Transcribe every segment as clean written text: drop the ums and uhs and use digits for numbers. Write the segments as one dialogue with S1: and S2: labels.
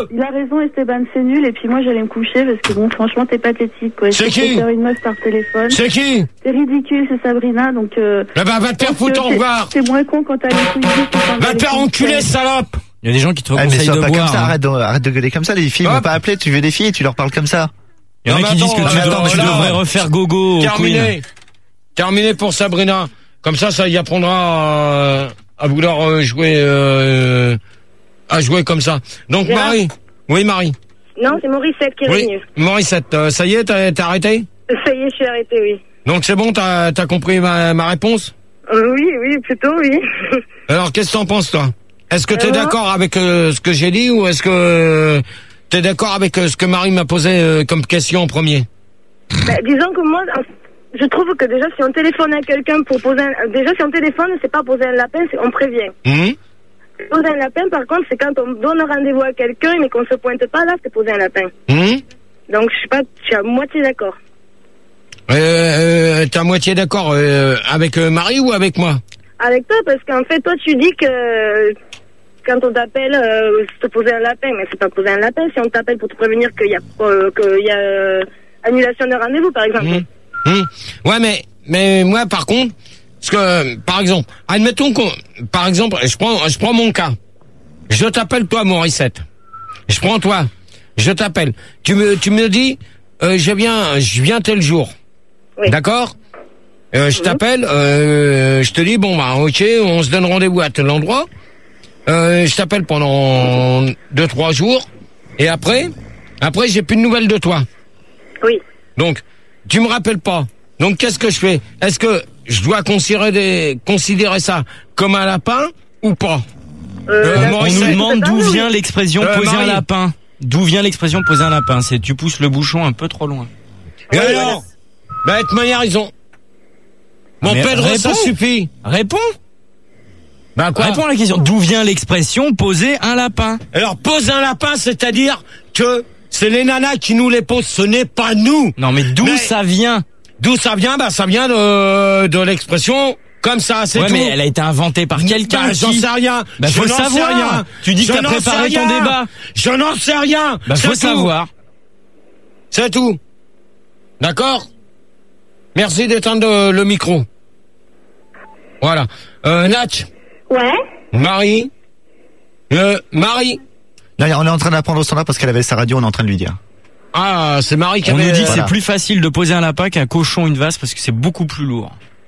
S1: Il a raison, Esteban, c'est nul. Et puis moi, j'allais me coucher parce que bon, franchement, t'es pathétique, quoi.
S2: C'est qui?
S1: Faire une meuf par téléphone.
S2: C'est qui?
S1: C'est ridicule, c'est Sabrina, donc.
S2: Va te faire foutre, au revoir.
S1: C'est moins con quand t'as les couilles.
S2: Va te faire enculer, salope.
S3: Il y a des gens qui te conseillent de
S4: pas
S3: boire.
S4: Comme ça, arrête de gueuler comme ça. Les filles vont pas appeler. Tu veux des filles et tu leur parles comme ça.
S3: Il y en a qui disent que tu devrais refaire gogo.
S2: Terminé pour Sabrina. Comme ça y apprendra à vouloir jouer comme ça. Donc Marie. Oui, Marie.
S5: Non, c'est Morissette qui est revenue.
S2: Morissette, ça y est, t'as arrêté?
S5: Ça y est, je suis arrêtée, oui.
S2: Donc c'est bon, t'as compris ma réponse?
S5: Oui, plutôt, oui.
S2: Alors, qu'est-ce que t'en penses, toi? Est-ce que t'es d'accord avec ce que j'ai dit ou est-ce que t'es d'accord avec ce que Marie m'a posé comme question en premier?
S5: Disons que moi, je trouve que déjà, si on téléphone à quelqu'un pour poser déjà, si on téléphone, c'est pas poser un lapin, c'est on prévient. Poser un lapin, par contre, c'est quand on donne rendez-vous à quelqu'un, mais qu'on se pointe pas, là, c'est poser un lapin. Donc, je suis à moitié d'accord.
S2: T'es à moitié d'accord avec Marie ou avec moi? Avec
S5: toi, parce qu'en fait, toi, tu dis que quand on t'appelle, c'est poser un lapin, mais c'est pas poser un lapin si on t'appelle pour te prévenir qu'il y a annulation de rendez-vous, par exemple.
S2: Ouais, mais moi, par contre, parce que, par exemple, admettons par exemple, je prends mon cas. Je t'appelle toi, Morissette. Je prends toi. Je t'appelle. Tu me dis, je viens tel jour. Oui. D'accord? Je t'appelle, je te dis, bon, ok, on se donne rendez-vous à tel endroit. Je t'appelle pendant 2-3 jours. Et après, j'ai plus de nouvelles de toi.
S5: Oui.
S2: Donc, tu me rappelles pas. Donc, qu'est-ce que je fais? Est-ce que je dois considérer ça comme un lapin ou pas?
S3: On nous demande d'où vient l'expression poser un lapin. D'où vient l'expression poser un lapin? C'est tu pousses le bouchon un peu trop loin.
S2: Et alors? De toute manière, ils ont... Bon, Pedro, ça suffit.
S3: Réponds.
S2: Quoi?
S3: Réponds à la question. D'où vient l'expression poser un lapin?
S2: Alors, poser un lapin, c'est-à-dire que c'est les nanas qui nous les posent, ce n'est pas nous.
S3: Non, mais d'où ça vient?
S2: D'où ça vient? Ça vient de l'expression comme ça, c'est tout.
S3: Mais elle a été inventée par quelqu'un.
S2: J'en sais rien.
S3: Faut savoir. Rien. Tu dis que t'as préparé ton débat.
S2: Je n'en sais rien.
S3: Faut savoir.
S2: C'est tout. D'accord? Merci d'éteindre le micro. Voilà. Natch.
S5: Ouais.
S2: Marie. Marie.
S4: Là, on est en train d'apprendre au standard parce qu'elle avait sa radio, on est en train de lui dire.
S2: Ah, c'est Marie qui
S3: avait...
S2: On
S3: nous dit que c'est plus facile de poser un lapin qu'un cochon, une vache, parce que c'est beaucoup plus lourd.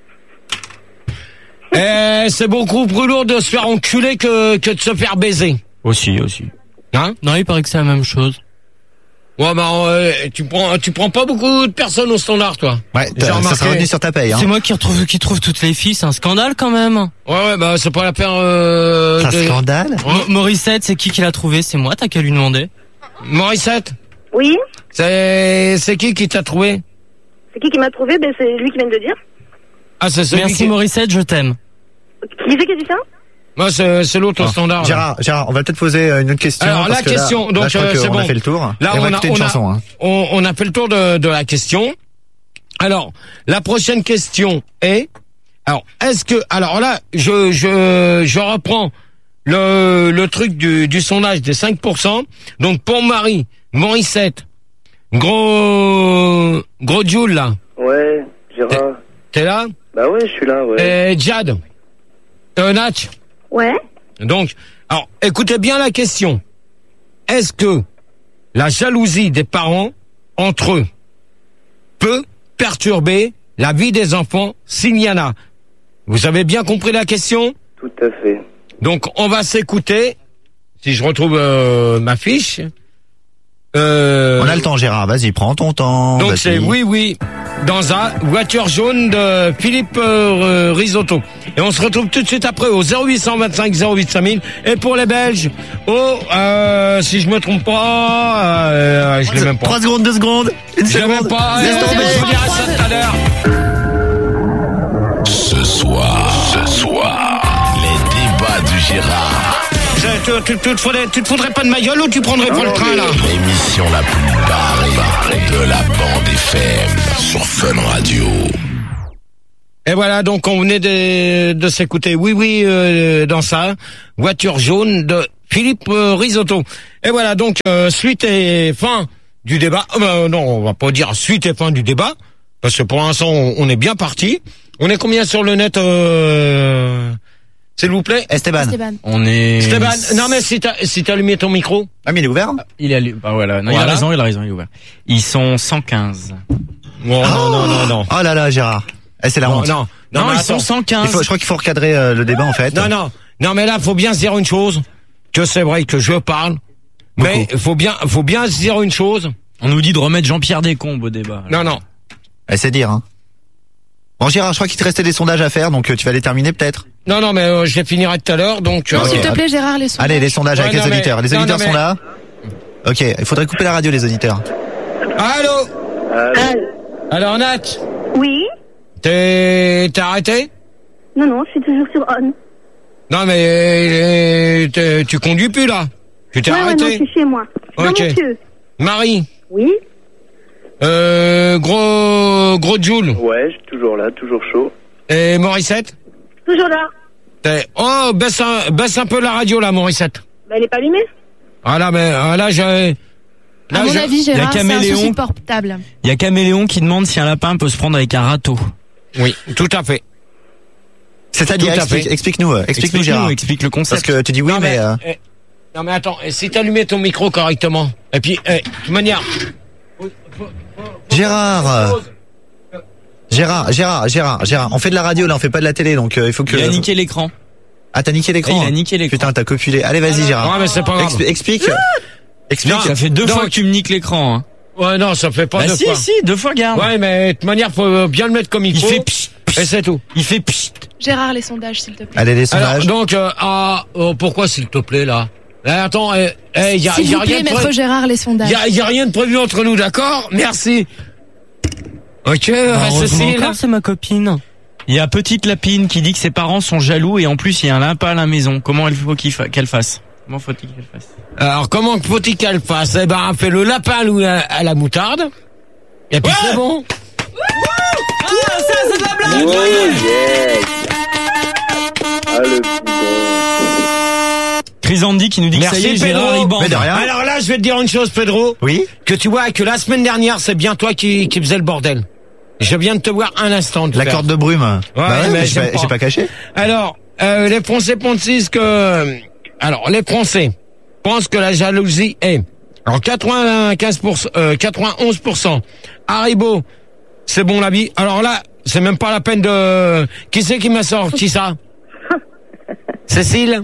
S2: C'est beaucoup plus lourd de se faire enculer que de se faire baiser.
S3: Aussi.
S2: Hein?
S3: Non, il paraît que c'est la même chose.
S2: Ouais, tu prends pas beaucoup de personnes au standard, toi.
S4: Ouais, ça sera revenu sur ta paye, hein.
S3: C'est moi qui trouve toutes les filles, c'est un scandale quand même.
S2: Ouais, c'est pas la peine,
S4: c'est un scandale?
S3: Morissette, c'est qui l'a trouvé? C'est moi, t'as qu'à lui demander.
S2: Morissette?
S5: Oui?
S2: C'est qui t'a trouvé?
S5: C'est qui m'a trouvé? C'est lui qui vient de le dire.
S2: Ah, c'est celui
S3: Merci Morissette, je t'aime.
S5: Qui c'est qui a dit ça?
S2: Moi, c'est l'autre au standard.
S4: Gérard, on va peut-être poser une autre question.
S2: Alors, la question, donc, c'est bon.
S4: On a fait le tour.
S2: Là, on a fait le tour de la question. Alors, la prochaine question est, alors, alors là, je reprends le truc du sondage des 5%. Donc, pour Morissette, gros Jules, là.
S6: Ouais, Gérard.
S2: T'es là?
S6: Bah ouais, je suis là, ouais.
S2: Et Jad. Natch.
S5: Ouais.
S2: Donc, alors, écoutez bien la question. Est-ce que la jalousie des parents entre eux peut perturber la vie des enfants s'il y en a? Vous avez bien compris la question?
S6: Tout à fait.
S2: Donc, on va s'écouter. Si je retrouve ma fiche.
S4: On a le temps, Gérard. Vas-y, prends ton temps.
S2: Donc, c'est oui. Dans un voiture jaune de Philippe Risotto. Et on se retrouve tout de suite après au 0825 08 5000. Et pour les Belges, si je me trompe pas, je l'ai même pas.
S4: 3 secondes, 2 secondes.
S2: Je l'ai même pas. Je vous dirai ça tout à l'heure.
S7: Ce soir, les débats du Gérard.
S2: Tu te foutrais pas de ma gueule ou tu prendrais pas le train, là?
S7: L'émission la plus barrée de la bande FM sur Fun Radio.
S2: Et voilà, donc on venait de s'écouter, dans ça, voiture jaune de Philippe Risotto. Et voilà, donc suite et fin du débat. Non, on va pas dire suite et fin du débat, parce que pour l'instant, on est bien parti. On est combien sur le net s'il vous plaît,
S4: Esteban.
S3: On est.
S2: Esteban, non mais si t'as allumé ton micro.
S4: Ah mais il est ouvert.
S3: Il est allumé. Bah voilà. Non,
S2: voilà.
S3: il a raison, il est ouvert. Ils sont 115.
S2: Oh, non.
S4: Oh là là, Gérard. C'est la honte.
S2: Non,
S3: ils sont 115.
S4: Je crois qu'il faut recadrer le débat en fait.
S2: Non, mais là, faut bien se dire une chose. Que c'est vrai que je parle.
S4: Beaucoup.
S2: Mais faut bien se dire une chose.
S3: On nous dit de remettre Jean-Pierre Descombes au débat.
S2: Non.
S4: C'est dire, hein. Bon, Gérard, je crois qu'il te restait des sondages à faire, donc tu vas les terminer peut-être.
S2: Non, mais je les finirai tout à l'heure, donc.
S8: Non, s'il te plaît, Gérard, les sondages.
S4: Allez, les sondages avec les auditeurs. Les auditeurs sont là.
S2: mais...
S4: Ok, il faudrait couper la radio, les auditeurs.
S2: Allô. Alors, Nat.
S5: Oui.
S2: T'es arrêté?
S5: Non, je suis toujours sur on.
S2: Non, mais tu conduis plus là. Tu t'es arrêté?
S5: Ouais, non, je suis chez moi. Non,
S2: Ok.
S5: monsieur.
S2: Marie.
S5: Oui.
S2: Gros Joule.
S6: Ouais, je suis toujours là, toujours chaud.
S2: Et Morissette?
S5: Toujours là.
S2: Oh, baisse un peu la radio là, Morissette.
S5: Ben, elle est pas allumée.
S2: Ah là, mais là, j'ai...
S8: À mon avis, Gérard, c'est un souci portable.
S3: Il y a Caméléon qui demande si un lapin peut se prendre avec un râteau.
S2: Oui, tout à fait.
S4: C'est-à-dire, explique-nous, Gérard.
S3: Explique le concept.
S4: Parce que tu dis oui, mais...
S2: Non mais attends, si t'allumais ton micro correctement, et puis, de toute manière...
S4: Gérard, on fait de la radio là, on fait pas de la télé, donc il faut que...
S3: Il a niqué l'écran.
S4: Ah, t'as niqué l'écran?
S3: Il a niqué l'écran.
S4: Putain, t'as copulé. Allez, vas-y, Gérard.
S2: Ouais, mais c'est pas grave.
S4: Explique.
S2: Non,
S3: ça fait deux fois que tu me niques l'écran, hein.
S2: Ouais, non, ça fait pas deux fois.
S3: Si, 2 fois, garde.
S2: Ouais, mais de toute manière, faut bien le mettre comme il faut.
S3: Il fait psst,
S2: et c'est tout.
S3: Il fait psst.
S8: Gérard, les sondages, s'il te plaît.
S4: Allez, les sondages.
S2: Alors, donc, pourquoi s'il te plaît, là? Attends, y a
S8: s'il vous plaît,
S2: rien de
S8: maître Gérard, les sondages.
S2: y a rien de prévu entre nous, d'accord? Merci. Ok, Cécile.
S3: C'est ma copine. Il y a Petite Lapine qui dit que ses parents sont jaloux et en plus il y a un lapin à la maison. Comment il faut qu'elle fasse? Comment faut-il qu'elle fasse?
S2: Alors, comment faut-il qu'elle fasse? Eh ben, fait le lapin à la moutarde. Et puis c'est bon.
S3: Ça, c'est de la blague!
S6: Ah, le bidon.
S3: Chrysandy qui nous dit
S2: Merci,
S3: que ça y est,
S2: Pedro.
S3: Gérard, il bande.
S4: Mais de rien.
S2: Alors là, je vais te dire une chose, Pedro.
S4: Oui.
S2: Que tu vois que la semaine dernière, c'est bien toi qui faisais le bordel. Je viens de te voir un instant.
S4: La corde de brume. Ouais, mais j'ai pas caché.
S2: Alors, les Français les Français pensent que la jalousie est... Alors, 91%. Haribo, c'est bon la vie. Alors là, c'est même pas la peine de... Qui c'est qui m'a sorti ça? Cécile?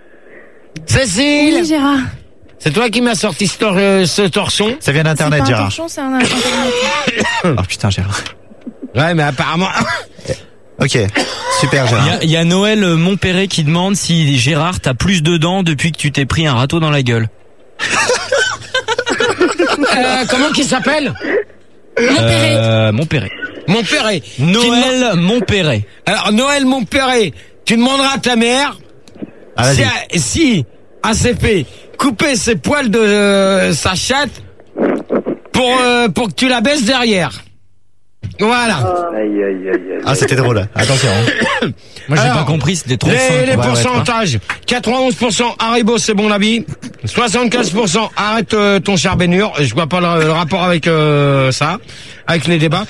S8: Oui, Gérard.
S2: C'est toi qui m'as sorti ce torchon?
S4: Ça vient d'internet,
S8: C'est pas un
S4: Gérard.
S8: torchon, c'est un internet.
S4: Oh putain, Gérard.
S2: Ouais, mais apparemment...
S4: Ok, super, Gérard.
S3: Il y a Noël Montpéré qui demande si Gérard t'as plus de dents depuis que tu t'es pris un râteau dans la gueule.
S2: Comment qu'il s'appelle?
S3: Montpéré.
S2: Montpéré.
S3: Noël Montpéré.
S2: Alors, Noël Montpéré, tu demanderas à ta mère si elle s'est fait couper ses poils de sa chatte pour que tu la baisses derrière. Voilà.
S4: Ah, c'était drôle. Attention.
S3: Moi, j'ai pas compris, c'était trop fin.
S2: Les pourcentages. 91% Haribo, c'est bon la vie. 75% arrête ton charbonnure. Je vois pas le rapport avec ça, avec les débats.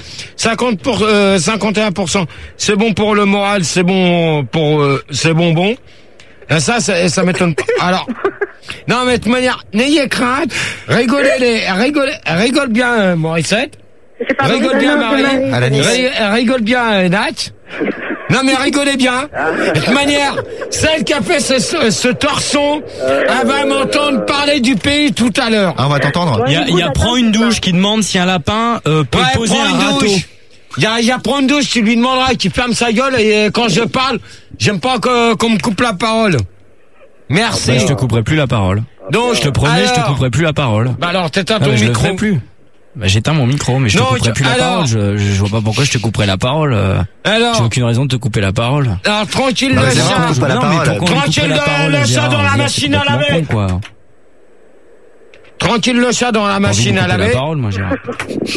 S2: 51%, c'est bon pour le moral, c'est bon pour c'est bonbon. Ça m'étonne pas. Alors, non mais de toute manière, n'ayez crainte, rigole bien Morissette. Rigole bien Marie. Rigole bien Nat. Non mais rigolez bien. De toute manière, celle qui a fait ce torson, elle va m'entendre parler du pays tout à l'heure.
S4: Ah, on va t'entendre.
S3: Il y a Prends une douche qui demande si un lapin peut poser un râteau.
S2: Il y a Prends une douche, tu lui demanderas qu'il ferme sa gueule et quand je parle, j'aime pas qu'on me coupe la parole. Merci.
S3: Bah, je te couperai plus la parole.
S2: Donc
S3: je te promets, je te couperai plus la parole.
S2: Bah alors t'éteins ton
S3: micro.
S2: micro.
S3: Je le ferai plus. Bah, j'éteins mon micro, mais je te couperai plus la parole. Je vois pas pourquoi je te couperai la parole.
S2: Alors,
S3: j'ai aucune raison de te couper la parole.
S2: Alors, tranquille le chat. Tranquille le chat dans la machine à laver. Tranquille le chat dans la machine à laver.
S3: La parole, moi, Gérard.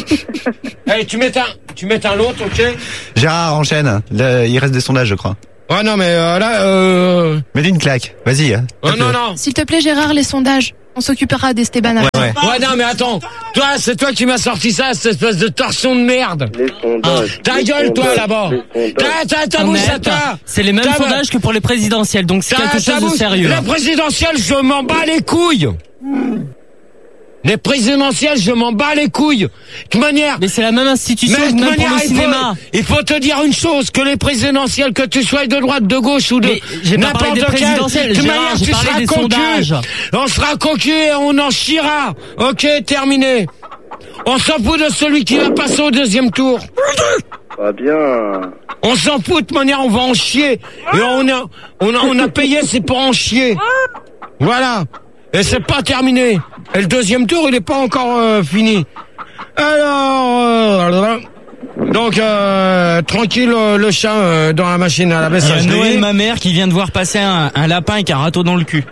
S2: Allez, tu mets un l'autre, ok?
S4: Gérard, enchaîne. Il reste des sondages, je crois.
S2: Ouais, non, mais là...
S4: Mets-lui une claque, vas-y. Hein,
S2: non.
S8: S'il te plaît, Gérard, les sondages. On s'occupera d'Esteban après.
S2: Ouais, non, mais attends. Toi, c'est toi qui m'as sorti ça, cette espèce de torsion de merde.
S6: Les sondages.
S2: Ta gueule, toi, là-bas. Ta bouche à toi.
S3: C'est les mêmes sondages que pour les présidentielles, donc c'est quelque chose de sérieux.
S2: La présidentielle, je m'en bats les couilles. Les présidentielles, je m'en bats les couilles. De toute manière.
S3: Mais c'est la même institution que même pour le cinéma.
S2: Il faut te dire une chose, que les présidentielles, que tu sois de droite, de gauche ou de n'importe quelle, de toute manière, tu seras cocu. On sera cocu et on en chiera. Ok, terminé. On s'en fout de celui qui va passer au deuxième tour.
S6: Pas bien.
S2: On s'en fout, de toute manière, on va en chier. Et on a payé, c'est pour en chier. Voilà. Et c'est pas terminé. Et le deuxième tour, il est pas encore fini. Alors, donc tranquille le chat dans la machine à la messagerie.
S3: Il y a Noël, ma mère, qui vient de voir passer un lapin avec un râteau dans le cul.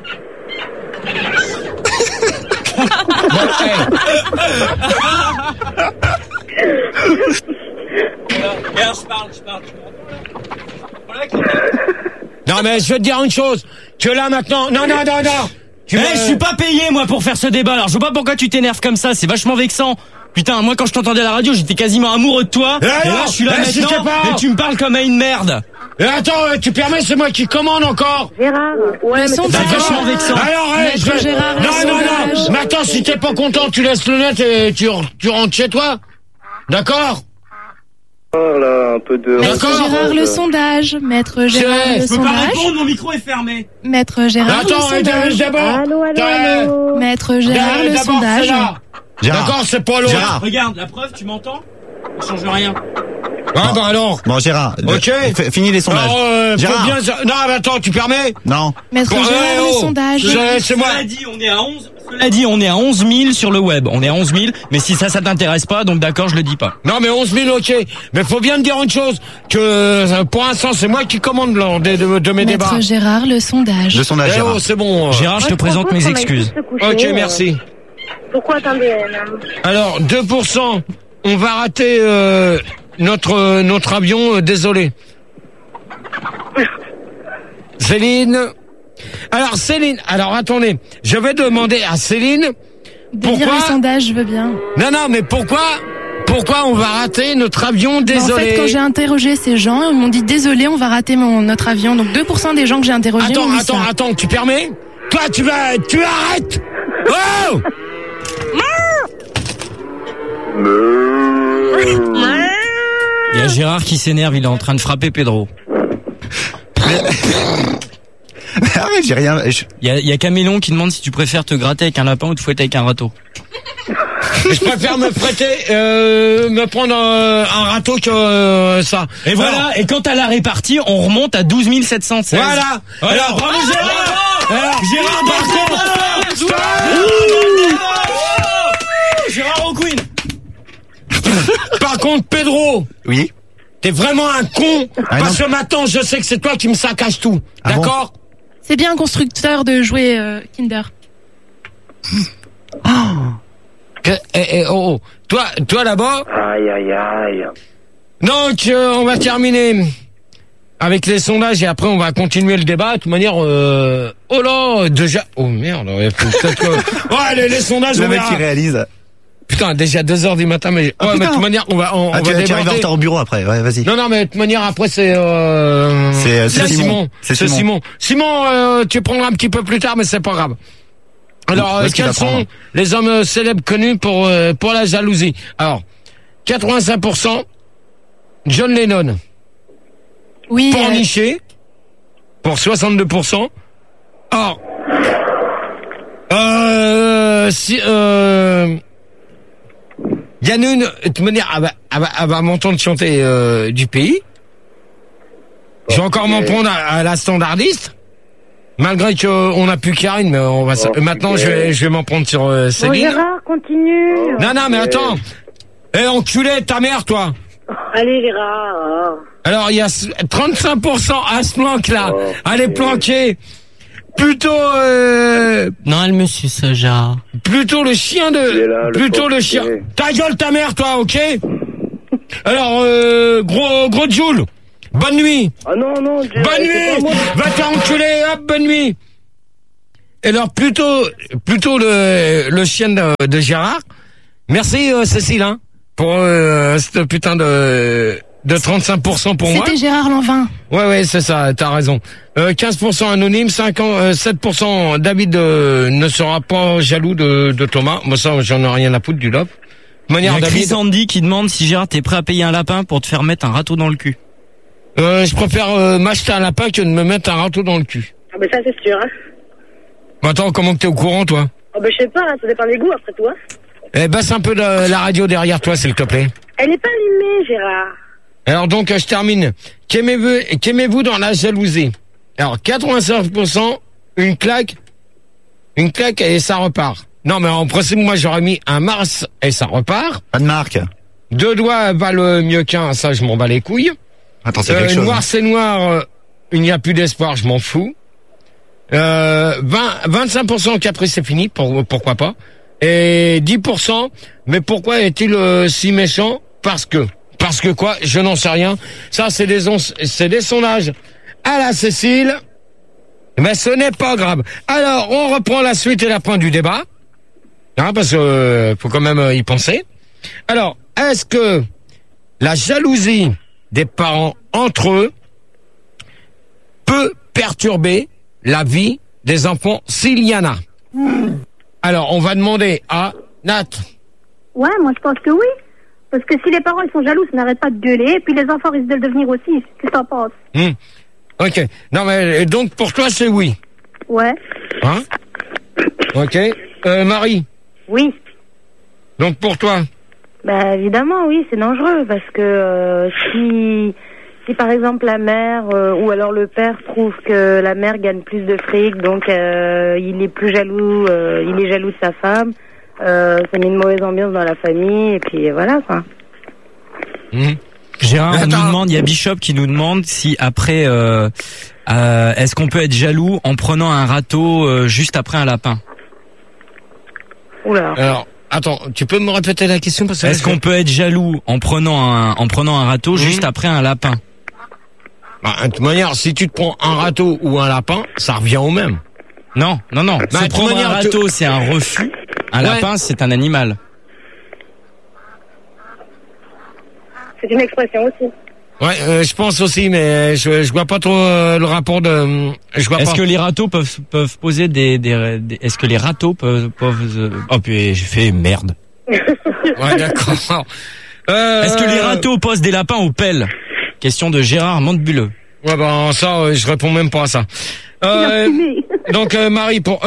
S2: Non mais je veux te dire une chose, que là maintenant, non.
S3: Je suis pas payé moi pour faire ce débat, alors je vois pas pourquoi tu t'énerves comme ça, c'est vachement vexant. Putain, moi quand je t'entendais à la radio, j'étais quasiment amoureux de toi. Et là je suis là maintenant, et tu me parles comme à une merde.
S2: Et attends, tu permets, c'est moi qui commande encore.
S5: Gérard, ouais,
S8: c'est
S3: vachement vexant.
S2: Alors,
S8: Gérard,
S2: non. Maintenant, si t'es pas content, tu laisses le net et tu rentres chez toi. D'accord?
S6: Là, un peu de...
S8: Maître Gérard, le sondage. Maître Gérard, le sondage.
S3: Je peux pas répondre, mon micro est fermé.
S8: Maître Gérard, le sondage.
S5: Allô.
S8: Maître Gérard, le sondage.
S2: D'accord, c'est pas l'autre.
S3: Gérard, regarde, la preuve, tu m'entends? Ça change rien.
S2: Ah bah alors.
S4: Bon, Gérard,
S2: ok.
S4: Finis les sondages.
S2: Alors,
S4: Gérard.
S2: Non, mais attends, tu permets?
S4: Non.
S8: Maître Gérard, le sondage.
S2: C'est moi.
S3: Cela dit, on est à 11 000 sur le web. On est à 11 000, mais si ça t'intéresse pas, donc d'accord, je le dis pas.
S2: Non, mais 11 000, ok. Mais faut bien te dire une chose, que pour l'instant, c'est moi qui commande de mes débats.
S8: Maître Gérard, le sondage.
S4: Le sondage, Gérard.
S2: C'est bon.
S3: Gérard, je te présente mes excuses.
S2: Ok, merci.
S5: Pourquoi attendez
S2: Alors, 2%, on va rater notre avion, désolé. Céline. Alors attendez, je vais demander à Céline
S8: pourquoi... De dire le sondage, je veux bien.
S2: Non, mais pourquoi on va rater notre avion, désolé?
S8: En fait, quand j'ai interrogé ces gens, ils m'ont dit désolé, on va rater notre avion. Donc 2% des gens que j'ai interrogés m'ont dit ça.
S2: Attends, tu permets? Toi, tu arrêtes? Oh!
S3: Il y a Gérard qui s'énerve, il est en train de frapper Pedro.
S4: Arrête, j'ai rien.
S3: Il y a Camélon qui demande si tu préfères te gratter avec un lapin ou te fouetter avec un râteau.
S2: Je préfère me prendre un râteau que ça.
S3: Et voilà, et quand à la répartie, on remonte à 12 716.
S2: Voilà. Alors, bravo Gérard.
S3: Alors, Gérard, Gérard O'Quinn.
S2: Par contre, Pedro.
S4: Oui.
S2: T'es vraiment un con. Parce que maintenant, je sais que c'est toi qui me saccages tout. D'accord?
S8: C'est bien un constructeur de jouets Kinder.
S2: Toi là-bas.
S6: Aïe.
S2: Donc, on va terminer avec les sondages et après on va continuer le débat. De toute manière, oh là, déjà. Oh merde, il faut peut-être que... Ouais, les sondages,
S4: le
S2: on
S4: mec
S2: verra.
S4: qui réalise.
S2: Putain, déjà 2h du matin, mais... Ouais, mais de toute manière, on va
S4: tu arrives en retard au bureau après, ouais, vas-y.
S2: Non, mais de toute manière, après, c'est Simon.
S4: C'est
S2: Simon. Simon, tu prendras un petit peu plus tard, mais c'est pas grave. Alors, quels sont les hommes célèbres connus pour la jalousie? Alors, 85%, John Lennon.
S8: Oui.
S2: Pornichet, pour 62%. Alors, Yannoun, de toute manière, elle va m'entendre chanter du pays. Je vais encore m'en prendre à la standardiste. Malgré qu'on a plus Karine, mais on va maintenant je vais m'en prendre sur Céline.
S5: Bon, Gérard, continue.
S2: Non, mais attends. Enculé, ta mère, toi.
S5: Allez, Gérard.
S2: Alors, il y a 35% à ce planque-là. Elle est planquée. Plutôt
S3: Non, elle me suce, Gérard.
S2: Plutôt le chien de... Plutôt le chien... Ta gueule, ta mère, toi, ok? Alors, gros Jules. Bonne nuit.
S6: Ah non,
S2: Bonne nuit. Va t'enculer, hop, bonne nuit. Et alors, plutôt le chien de Gérard. Merci, Cécile, hein, pour cette putain de 35% pour moi.
S8: C'était Gérard Lanvin.
S2: Ouais, c'est ça, t'as raison. 15% anonyme, 7% David ne sera pas jaloux de Thomas. Moi, ça, j'en ai rien à foutre du love.
S3: Il y a Chris Andy qui demande si Gérard t'es prêt à payer un lapin pour te faire mettre un râteau dans le cul.
S2: Je préfère m'acheter un lapin que de me mettre un râteau dans le cul.
S5: Ah ben ça c'est sûr, hein.
S2: Attends, comment que t'es au courant, toi?
S5: Ah ben je sais pas, hein, ça dépend des goûts après toi.
S2: Baisse un peu la radio derrière toi, s'il te plaît.
S5: Elle est pas allumée, Gérard.
S2: Alors donc, je termine. Qu'aimez-vous dans la jalousie? Alors, 85%, une claque et ça repart. Non, mais en principe, moi, j'aurais mis un Mars et ça repart.
S4: Pas de marque.
S2: 2 doigts valent mieux qu'un, ça, je m'en bats les couilles.
S4: Attends, c'est quelque chose.
S2: Noir, c'est noir, il n'y a plus d'espoir, je m'en fous. 25% caprice, c'est fini, pourquoi pas. Et 10%, mais pourquoi est-il si méchant? Parce que quoi? Je n'en sais rien. Ça, c'est des sondages. À la Cécile. Mais ce n'est pas grave. Alors, on reprend la suite et la fin du débat. Hein, parce que faut quand même y penser. Alors, est-ce que la jalousie des parents entre eux peut perturber la vie des enfants s'il y en a? Alors, on va demander à Nat.
S5: Ouais, moi je pense que oui. Parce que si les parents ils sont jaloux, ça n'arrête pas de gueuler, et puis les enfants risquent de le devenir aussi. Qu'est-ce que t'en penses?
S2: Ok. Non mais donc pour toi c'est oui.
S5: Ouais.
S2: Hein? Ok. Marie.
S5: Oui.
S2: Donc pour toi?
S5: Bah évidemment oui, c'est dangereux parce que si par exemple la mère ou alors le père trouve que la mère gagne plus de fric, donc il est plus jaloux, il est jaloux de sa femme, ça met une mauvaise ambiance dans la famille et puis voilà quoi.
S3: Gérard nous demande, il y a Bishop qui nous demande si après est-ce qu'on peut être jaloux en prenant un râteau juste après un lapin?
S5: Oula.
S2: Alors attends, tu peux me répéter la question parce que
S3: est-ce qu'on peut être jaloux en prenant un râteau juste après un lapin?
S2: Bah, de toute manière, si tu te prends un râteau ou un lapin, ça revient au même.
S3: Non. Se prendre un râteau, c'est un refus. Un lapin, c'est un animal.
S5: C'est une expression aussi.
S2: Ouais, je pense aussi, mais je vois pas trop le rapport de.
S3: Est-ce que les râteaux peuvent poser est-ce que les râteaux peuvent oh puis j'ai fait merde.
S2: Ouais, d'accord.
S3: Est-ce que les râteaux posent des lapins aux pelles? Question de Gérard Montebuleux.
S2: Ouais, ben ça, je réponds même pas à ça. Donc Marie, bon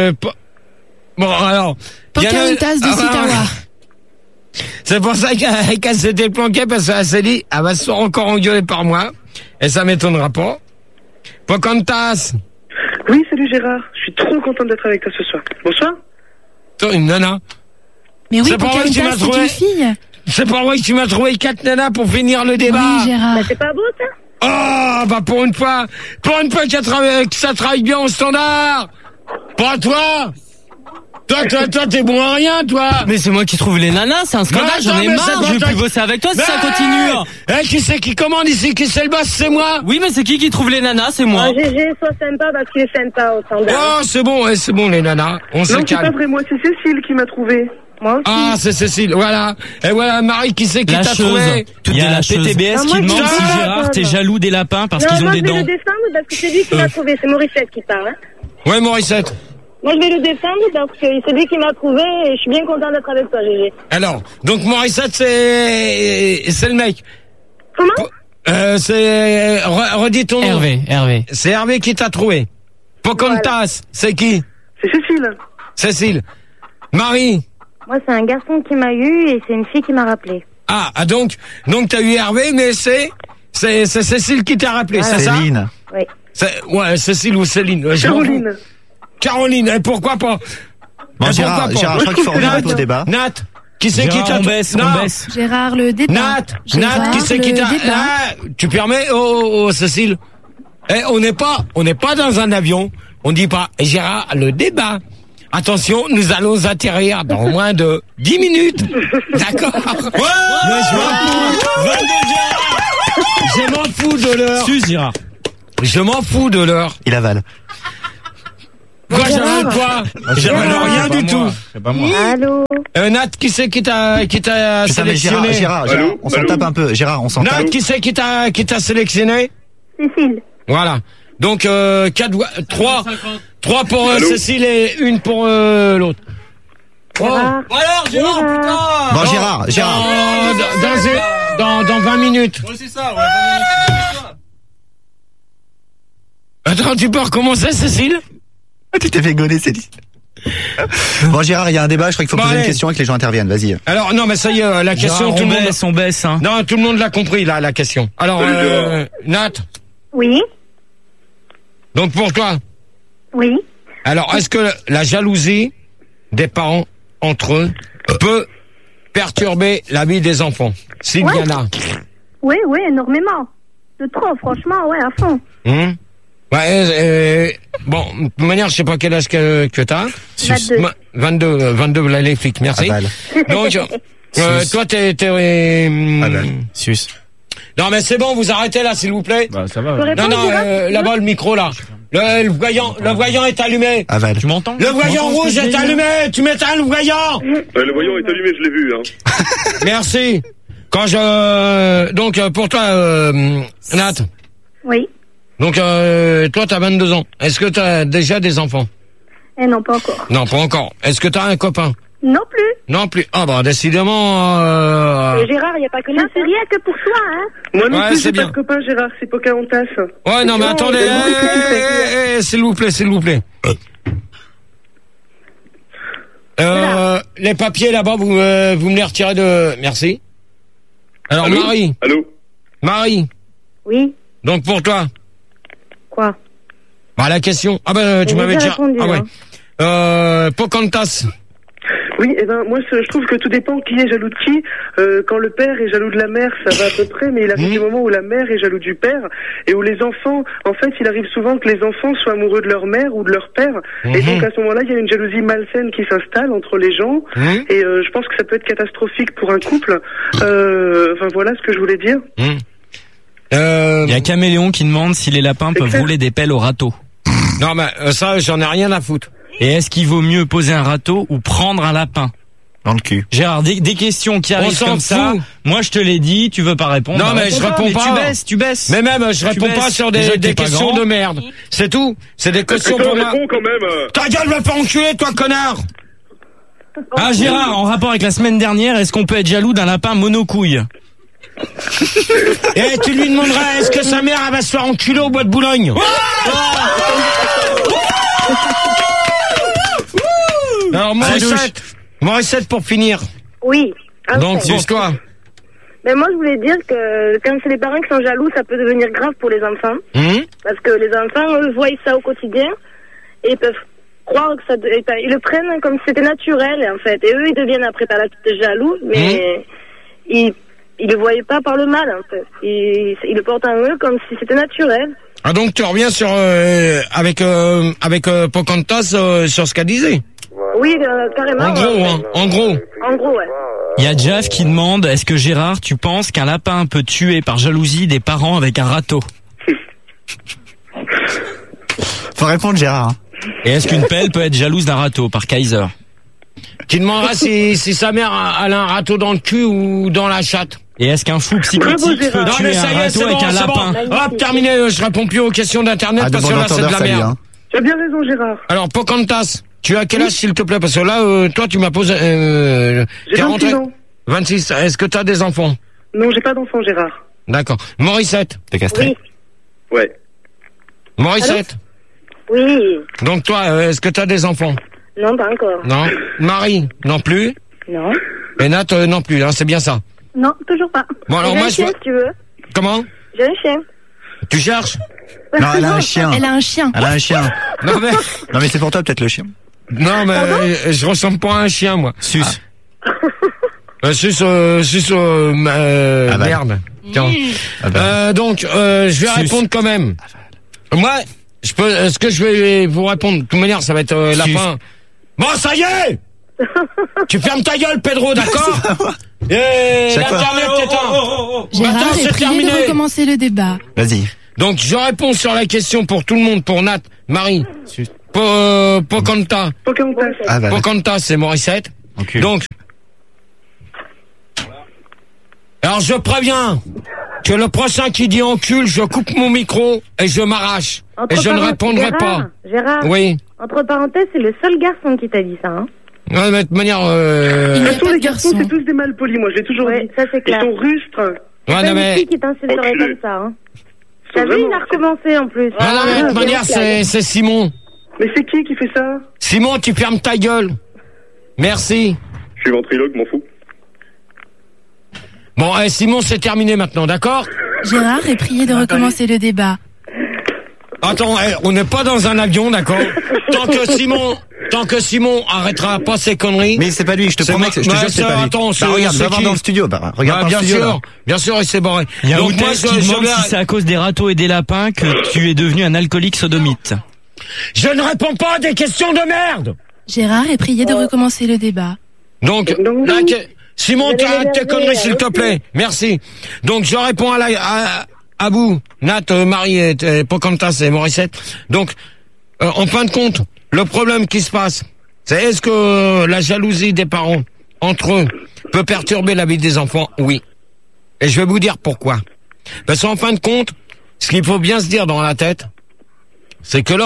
S2: alors.
S8: Pocahontas de Sitawa.
S2: C'est pour ça qu'elle s'était planquée parce qu'elle s'est dit, elle va se faire encore engueuler par moi. Et ça m'étonnera pas. Pocahontas.
S6: Oui, salut Gérard. Je suis trop content d'être avec toi ce soir. Bonsoir.
S2: Toi, une nana.
S8: Mais oui,
S2: c'est
S8: Pocahontas, c'est une fille.
S2: C'est pas vrai que tu m'as trouvé 4 nanas pour finir le débat.
S8: Oui, Gérard.
S5: Bah, c'est pas beau ça?
S2: Oh, bah pour une fois que ça travaille bien au standard. Pas toi. Toi, t'es bon à rien, toi.
S3: Mais c'est moi qui trouve les nanas, c'est un scandale, j'en ai marre, je vais plus bosser avec toi si ça continue.
S2: Qui c'est qui commande ici? Qui c'est le boss? C'est moi.
S3: Oui, mais c'est qui trouve les nanas? C'est moi.
S5: GG, sois sympa parce qu'il est sympa au standard.
S2: Oh, c'est bon les nanas. On se calme.
S6: Non, c'est pas vrai, moi, c'est Cécile qui m'a trouvé.
S5: Moi aussi.
S2: Ah, c'est Cécile, voilà. Et voilà, Marie, qui c'est qui t'a trouvé?
S3: Il y a la PTBS qui demande si Gérard t'es jaloux des lapins parce qu'ils ont des dents.
S5: Non, moi je vais le défendre parce que c'est lui qui m'a trouvé, c'est Morissette qui parle. Hein.
S2: Ouais, Morissette.
S5: Moi je vais le défendre parce que c'est lui qui m'a trouvé et je suis bien content d'être avec toi, GG.
S2: Alors, donc Morissette, c'est le mec.
S5: Comment?
S2: Redis ton nom.
S3: Hervé.
S2: C'est Hervé qui t'a trouvé. Pocahontas, c'est qui?
S6: C'est Cécile.
S2: Cécile. Marie.
S5: Moi, c'est un garçon qui m'a eu et c'est une fille qui m'a rappelé.
S2: Ah, donc t'as eu Hervé, mais c'est Cécile qui t'a rappelé,
S5: Voilà.
S2: c'est ça?
S4: Céline.
S5: Oui.
S2: Ouais, Cécile ou Céline. Caroline, et pourquoi pas?
S4: Bon, Gérard, je crois qu'il faut revenir un peu au débat.
S2: Nat, qui c'est qui t'a...
S3: On baisse.
S8: Gérard, le débat.
S2: Nat, qui c'est qui t'a... tu permets, Cécile? On n'est pas dans un avion. On dit pas, Gérard, le débat. Attention, nous allons atterrir dans moins de 10 minutes. D'accord? Ouais!
S3: 22 Gérard!
S2: Je m'en fous de l'heure.
S3: Sus, Gérard.
S2: Je m'en fous de l'heure.
S4: Il avale.
S2: Quoi, j'avale quoi? J'avale rien du tout.
S3: C'est pas moi.
S5: Allô?
S2: Nat, qui c'est qui t'a
S4: Putain, mais
S2: sélectionné?
S4: Gérard, on s'en tape un peu. Gérard, on s'en
S2: Nat,
S4: tape.
S2: qui c'est qui t'a sélectionné?
S5: Cécile.
S2: Voilà. Donc 3 pour Cécile et 1 pour l'autre. Oh.
S5: Gérard.
S3: Alors, Gérard, putain.
S4: Bon, Gérard.
S2: Dans 20 minutes.
S3: Ouais, c'est ça, ouais, 20 minutes.
S2: Attends, tu peux recommencer, Cécile?
S4: Tu t'es fait gauler, Céline. Bon, Gérard, il y a un débat, je crois qu'il faut poser une question et que les gens interviennent, vas-y.
S2: Alors, non, mais ça y est, la question,
S3: Gérard,
S2: tout le monde...
S3: on baisse, hein.
S2: Non, tout le monde l'a compris, là, la question. Alors, Nat,
S5: Oui.
S2: donc pour toi,
S5: Oui.
S2: alors, est-ce que la jalousie des parents entre eux peut perturber la vie des enfants? S'il y en a.
S5: Oui, énormément. De trop, franchement, ouais, à fond.
S2: Ouais, bon, de toute manière, je sais pas quel âge que t'as. 22, là, les flics, merci.
S4: Aval.
S2: Donc, toi, t'es
S3: Sus.
S2: Non, mais c'est bon, vous arrêtez là, s'il vous plaît.
S3: Bah, ça va.
S5: Ouais.
S2: Non, là-bas, le micro, là. Le voyant est allumé.
S4: Aval.
S3: Tu m'entends?
S2: Le voyant rouge est allumé. Tu m'éteins le voyant.
S6: Le voyant est allumé, je l'ai vu. Hein.
S2: Merci. Donc, pour toi, Nat.
S5: Oui.
S2: Donc, toi, t'as 22 ans. Est-ce que t'as déjà des enfants?
S5: Et non, pas encore.
S2: Non, pas encore. Est-ce que t'as un copain?
S5: Non plus.
S2: Non plus. Ah bah, décidément...
S5: Gérard, il n'y a pas que ça. C'est rien que pour toi, hein.
S6: Moi non
S2: Ouais,
S6: plus,
S2: c'est
S6: j'ai pas
S2: bien.
S6: de copain, Gérard, c'est Pocahontas.
S2: Ouais, non, mais attendez. S'il vous plaît. Les papiers, là-bas, vous me les retirez de... Merci. Alors,
S6: Allô?
S2: Marie.
S5: Oui.
S2: Donc, pour toi...
S5: Quoi?
S2: Bah, la question. Ah ben, tu
S5: J'ai
S2: m'avais
S5: déjà
S2: déjà...
S5: répondu,
S2: Ah ouais. Pocahontas.
S6: Oui, moi je trouve que tout dépend qui est jaloux de qui. Quand le père est jaloux de la mère, ça va à peu près, mais il arrive des moments où la mère est jaloux du père et où les enfants, en fait, il arrive souvent que les enfants soient amoureux de leur mère ou de leur père. Et donc à ce moment-là, il y a une jalousie malsaine qui s'installe entre les gens. Et je pense que ça peut être catastrophique pour un couple. Enfin voilà ce que je voulais dire.
S3: Il y a Caméléon qui demande si les lapins peuvent rouler des pelles au râteau.
S2: Non, mais ça, j'en ai rien à foutre.
S3: Et est-ce qu'il vaut mieux poser un râteau ou prendre un lapin?
S4: Dans le cul.
S3: Gérard, des questions qui arrivent
S2: s'en
S3: comme ça.
S2: fout.
S3: Moi, je te l'ai dit, tu veux pas répondre.
S2: Non,
S3: bah,
S2: mais je réponds
S3: mais
S2: pas.
S3: Tu baisses.
S2: Mais même, je réponds pas
S3: baisses.
S2: sur
S3: Déjà que
S2: des
S3: t'es pas
S2: questions
S3: grand.
S2: de merde. C'est tout. C'est des questions pour moi.
S6: Réponds quand même.
S2: Ta gueule, va pas enculer, toi, connard.
S3: Ah, Gérard, en rapport avec la semaine dernière, est-ce qu'on peut être jaloux d'un lapin monocouille?
S2: Et tu lui demanderas, est-ce que sa mère, elle va se faire enculer au bois de Boulogne? Alors, Morissette, pour finir.
S5: Oui.
S2: Donc, pour toi.
S5: Mais moi, je voulais dire que quand c'est les parents qui sont jaloux, ça peut devenir grave pour les enfants. Parce que les enfants, eux, voient ça au quotidien et ils peuvent croire que ça... Ils le prennent comme si c'était naturel, en fait. Et eux, ils deviennent après par la suite jaloux, mais ils le voyaient pas par le mal, en fait. Ils le portent en eux comme si c'était naturel.
S2: Ah, donc tu reviens sur avec Pocahontas sur ce qu'elle disait.
S5: Oui, carrément.
S2: En gros,
S5: ouais.
S3: Il y a Jeff qui demande, est-ce que Gérard, tu penses qu'un lapin peut tuer par jalousie des parents avec un râteau?
S4: Faut répondre, Gérard.
S3: Et est-ce qu'une pelle peut être jalouse d'un râteau par Kaiser?
S2: Tu demanderas si sa mère elle a un râteau dans le cul ou dans la chatte.
S3: Et est-ce qu'un fou psychotique peut
S2: Non, mais
S3: tuer
S2: ça
S3: un
S2: y est,
S3: râteau
S2: c'est
S3: avec
S2: bon,
S3: un
S2: c'est
S3: lapin?
S2: bon. Hop, terminé, je réponds plus aux questions d'internet parce que là c'est de la merde.
S4: Hein.
S6: Tu as bien raison, Gérard.
S2: Alors, Pocahontas, tu as quel âge s'il te plaît? Parce que là, toi tu m'as posé...
S6: J'ai 26 ans.
S2: 26, est-ce que tu as des enfants?
S6: Non, j'ai pas d'enfant, Gérard.
S2: D'accord. Morissette?
S4: T'es castré?
S5: Oui.
S6: Ouais.
S2: Morissette?
S5: Oui.
S2: Donc toi, est-ce que tu as des enfants?
S5: Non, pas encore.
S2: Non. Marie? Non plus?
S5: Non.
S2: Et Nat, non plus, hein, c'est bien ça.
S5: Non, toujours pas.
S2: Bon, alors
S5: J'ai
S2: moi,
S5: un chien, si tu veux.
S2: Comment?
S5: J'ai un chien.
S2: Tu cherches?
S4: Non, elle a un chien.
S8: Elle a un chien.
S4: Elle a un chien.
S2: Non mais...
S4: Non, mais c'est pour toi, peut-être, le chien.
S2: Non, mais je ressemble pas à un chien, moi.
S3: Sus.
S2: Merde. Tiens. Donc, je vais répondre quand même. Moi, est-ce que je vais vous répondre? De toute manière, ça va être la fin. Bon, ça y est! Tu fermes ta gueule, Pedro, d'accord?
S4: Chaque fois.
S2: Internet éteint.
S8: Gérard
S2: Attends,
S8: est
S2: c'est
S8: prié
S2: terminé.
S8: de recommencer le débat.
S4: Vas-y.
S2: Donc, je réponds sur la question pour tout le monde, pour Nat, Marie, Pocahontas.
S4: Ah, bah.
S2: Pocahontas, c'est Morissette.
S4: Encule.
S2: Donc, alors je préviens que le prochain qui dit encule, je coupe mon micro et je m'arrache. Et je ne répondrai pas.
S5: Gérard,
S2: Oui.
S5: entre parenthèses, c'est le seul garçon qui t'a dit ça, hein.
S2: Ouais, mais de toute manière,
S8: Il n'y a
S6: Tous
S8: pas
S6: les
S8: de
S6: garçons,
S8: garçon.
S6: c'est tous des malpolis, moi, je l'ai toujours
S5: Ouais,
S6: dit.
S5: ça c'est
S6: Ils
S5: clair.
S6: sont rustres.
S2: ouais,
S5: C'est
S2: non,
S5: une
S2: mais,
S5: fille qui t'insulterait
S6: Enculé.
S5: comme ça, hein. T'as vu, il a recommencé en plus.
S2: non, mais de toute manière, c'est Simon.
S6: Mais c'est qui fait ça?
S2: Simon, tu fermes ta gueule. Merci.
S9: Je suis ventriloque, m'en fous.
S2: Bon, Simon, c'est terminé maintenant, d'accord?
S8: Gérard est prié de recommencer le débat.
S2: Attends, on n'est pas dans un avion, d'accord? Tant que Simon arrêtera pas ses conneries.
S4: Mais c'est pas lui, je te promets que je te jure que c'est pas lui.
S2: Attends,
S4: Bah, regarde, va voir dans le studio. Regarde dans le
S2: bien
S4: studio.
S2: sûr,
S4: là.
S2: bien sûr, il s'est barré.
S3: Il y a
S2: Donc
S3: Outel
S2: moi,
S3: qui demande
S2: vais-
S3: si c'est à cause des râteaux et des lapins que tu es devenu un alcoolique sodomite.
S2: je ne réponds pas à des questions de merde.
S8: Gérard est prié de recommencer le débat.
S2: Donc, là, Simon, tu arrêtes tes conneries, s'il te plaît. Merci. Donc, je réponds à vous, Nat, Marie, et Pocahontas et Morissette. Donc, en fin de compte, le problème qui se passe, c'est est-ce que la jalousie des parents entre eux peut perturber la vie des enfants? Oui. Et je vais vous dire pourquoi. Parce qu'en fin de compte, ce qu'il faut bien se dire dans la tête, c'est que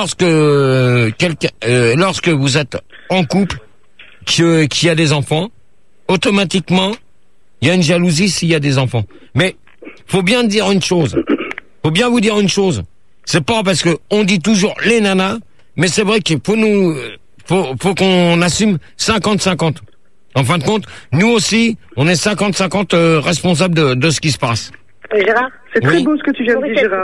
S2: lorsque vous êtes en couple, qui a des enfants, automatiquement, il y a une jalousie s'il y a des enfants. Mais faut bien dire une chose. Faut bien vous dire une chose. C'est pas parce que on dit toujours les nanas, mais c'est vrai qu'il faut qu'on assume 50-50. En fin de compte, nous aussi, on est 50-50 responsables de ce qui se passe.
S5: Gérard,
S6: C'est très
S2: Oui.
S6: beau ce que tu viens de dire, Gérard.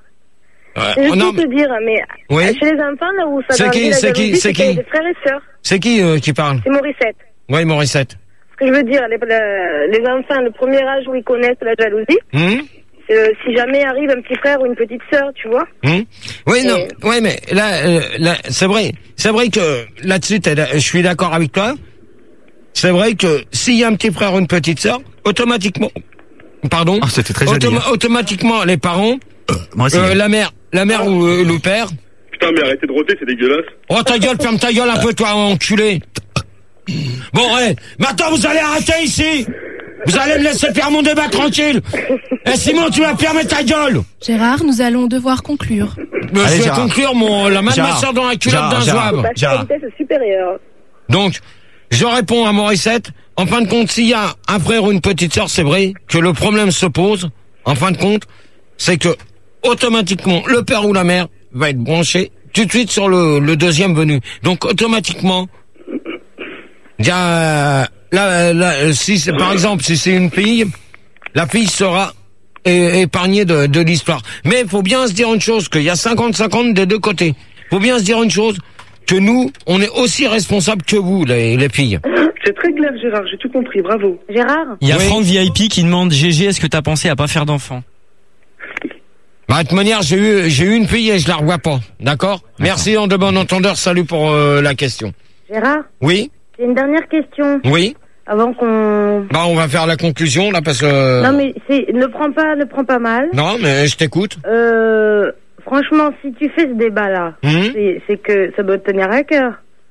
S5: Je
S2: non,
S5: peux te dire, mais
S2: Oui.
S5: chez les enfants, là où ça
S2: C'est
S5: va
S2: qui,
S5: arriver, la
S2: c'est qui,
S5: jalousie,
S2: c'est
S5: qu'il y a
S2: qui
S5: des frères et sœurs.
S2: c'est qui parle?
S5: C'est Morissette.
S2: Oui, Morissette.
S5: Ce que je veux dire, les enfants, le premier âge où ils connaissent la jalousie, si jamais arrive un petit frère ou une petite sœur, tu vois.
S2: Oui, non, ouais, mais là, c'est vrai que là-dessus, je suis d'accord avec toi. C'est vrai que s'il y a un petit frère ou une petite sœur, automatiquement, pardon,
S4: Oh, c'était très joli.
S2: automatiquement, les parents,
S4: Moi aussi.
S2: la mère ou le père.
S9: Putain, mais arrêtez de rôter, c'est dégueulasse.
S2: Oh, ta gueule, ferme ta gueule un peu, toi, enculé. Bon, ouais, maintenant vous allez arrêter ici. Vous allez me laisser faire mon débat tranquille. Et Simon, tu vas fermer ta gueule.
S8: Gérard, nous allons devoir conclure.
S2: Je
S4: Allez,
S2: vais
S4: Gérard.
S2: conclure la main de ma
S4: Gérard.
S2: soeur dans la culotte d'un
S4: Gérard.
S2: zouave.
S5: Parce que la vitesse est supérieure.
S2: Donc, je réponds à Morissette. En fin de compte, s'il y a un frère ou une petite sœur, c'est vrai que le problème se pose. En fin de compte, c'est que automatiquement, le père ou la mère va être branché tout de suite sur le deuxième venu. Donc, automatiquement, il y a si c'est, par exemple, si c'est une fille, la fille sera épargnée de l'histoire. Mais il faut bien se dire une chose, qu'il y a 50-50 des deux côtés. Il faut bien se dire une chose, que nous, on est aussi responsables que vous, les filles.
S6: C'est très clair, Gérard, j'ai tout compris, bravo.
S5: Gérard,
S3: Il y a
S2: Oui.
S3: Franck VIP qui demande GG, est-ce que t'as pensé à pas faire d'enfant?
S2: Bah, de toute manière, j'ai eu une fille et je la revois pas. D'accord? Merci, en de bon entendeur. Salut pour la question.
S5: Gérard,
S2: Oui?
S5: j'ai une dernière question
S2: Oui?
S5: avant qu'on.
S2: Bah, on va faire la conclusion, là, parce que...
S5: Non mais ne prends pas mal.
S2: Non, mais je t'écoute.
S5: Franchement, si tu fais ce débat-là, c'est que ça doit te tenir à cœur.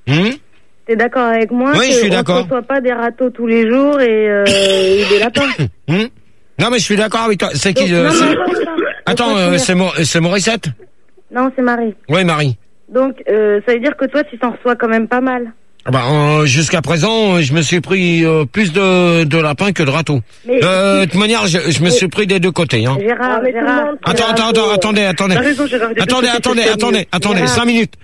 S5: T'es d'accord avec moi?
S2: Oui, je suis d'accord.
S5: On ne reçoit pas des râteaux tous les jours et des lapins.
S2: Non, mais je suis d'accord avec toi. C'est qui?
S5: Donc, non,
S2: c'est-
S5: mais attends,
S2: Attends, c'est Morissette?
S5: Non, c'est Marie.
S2: Oui, Marie.
S5: Donc, ça veut dire que toi, tu t'en reçois quand même pas mal.
S2: Ah bah, jusqu'à présent, je me suis pris plus de lapins que de râteaux.
S5: Mais-
S2: De toute manière, je me suis pris des deux côtés. Hein.
S5: Gérard,
S2: Attendez.
S6: T'as raison, Gérard.
S2: Attendez, 5 minutes.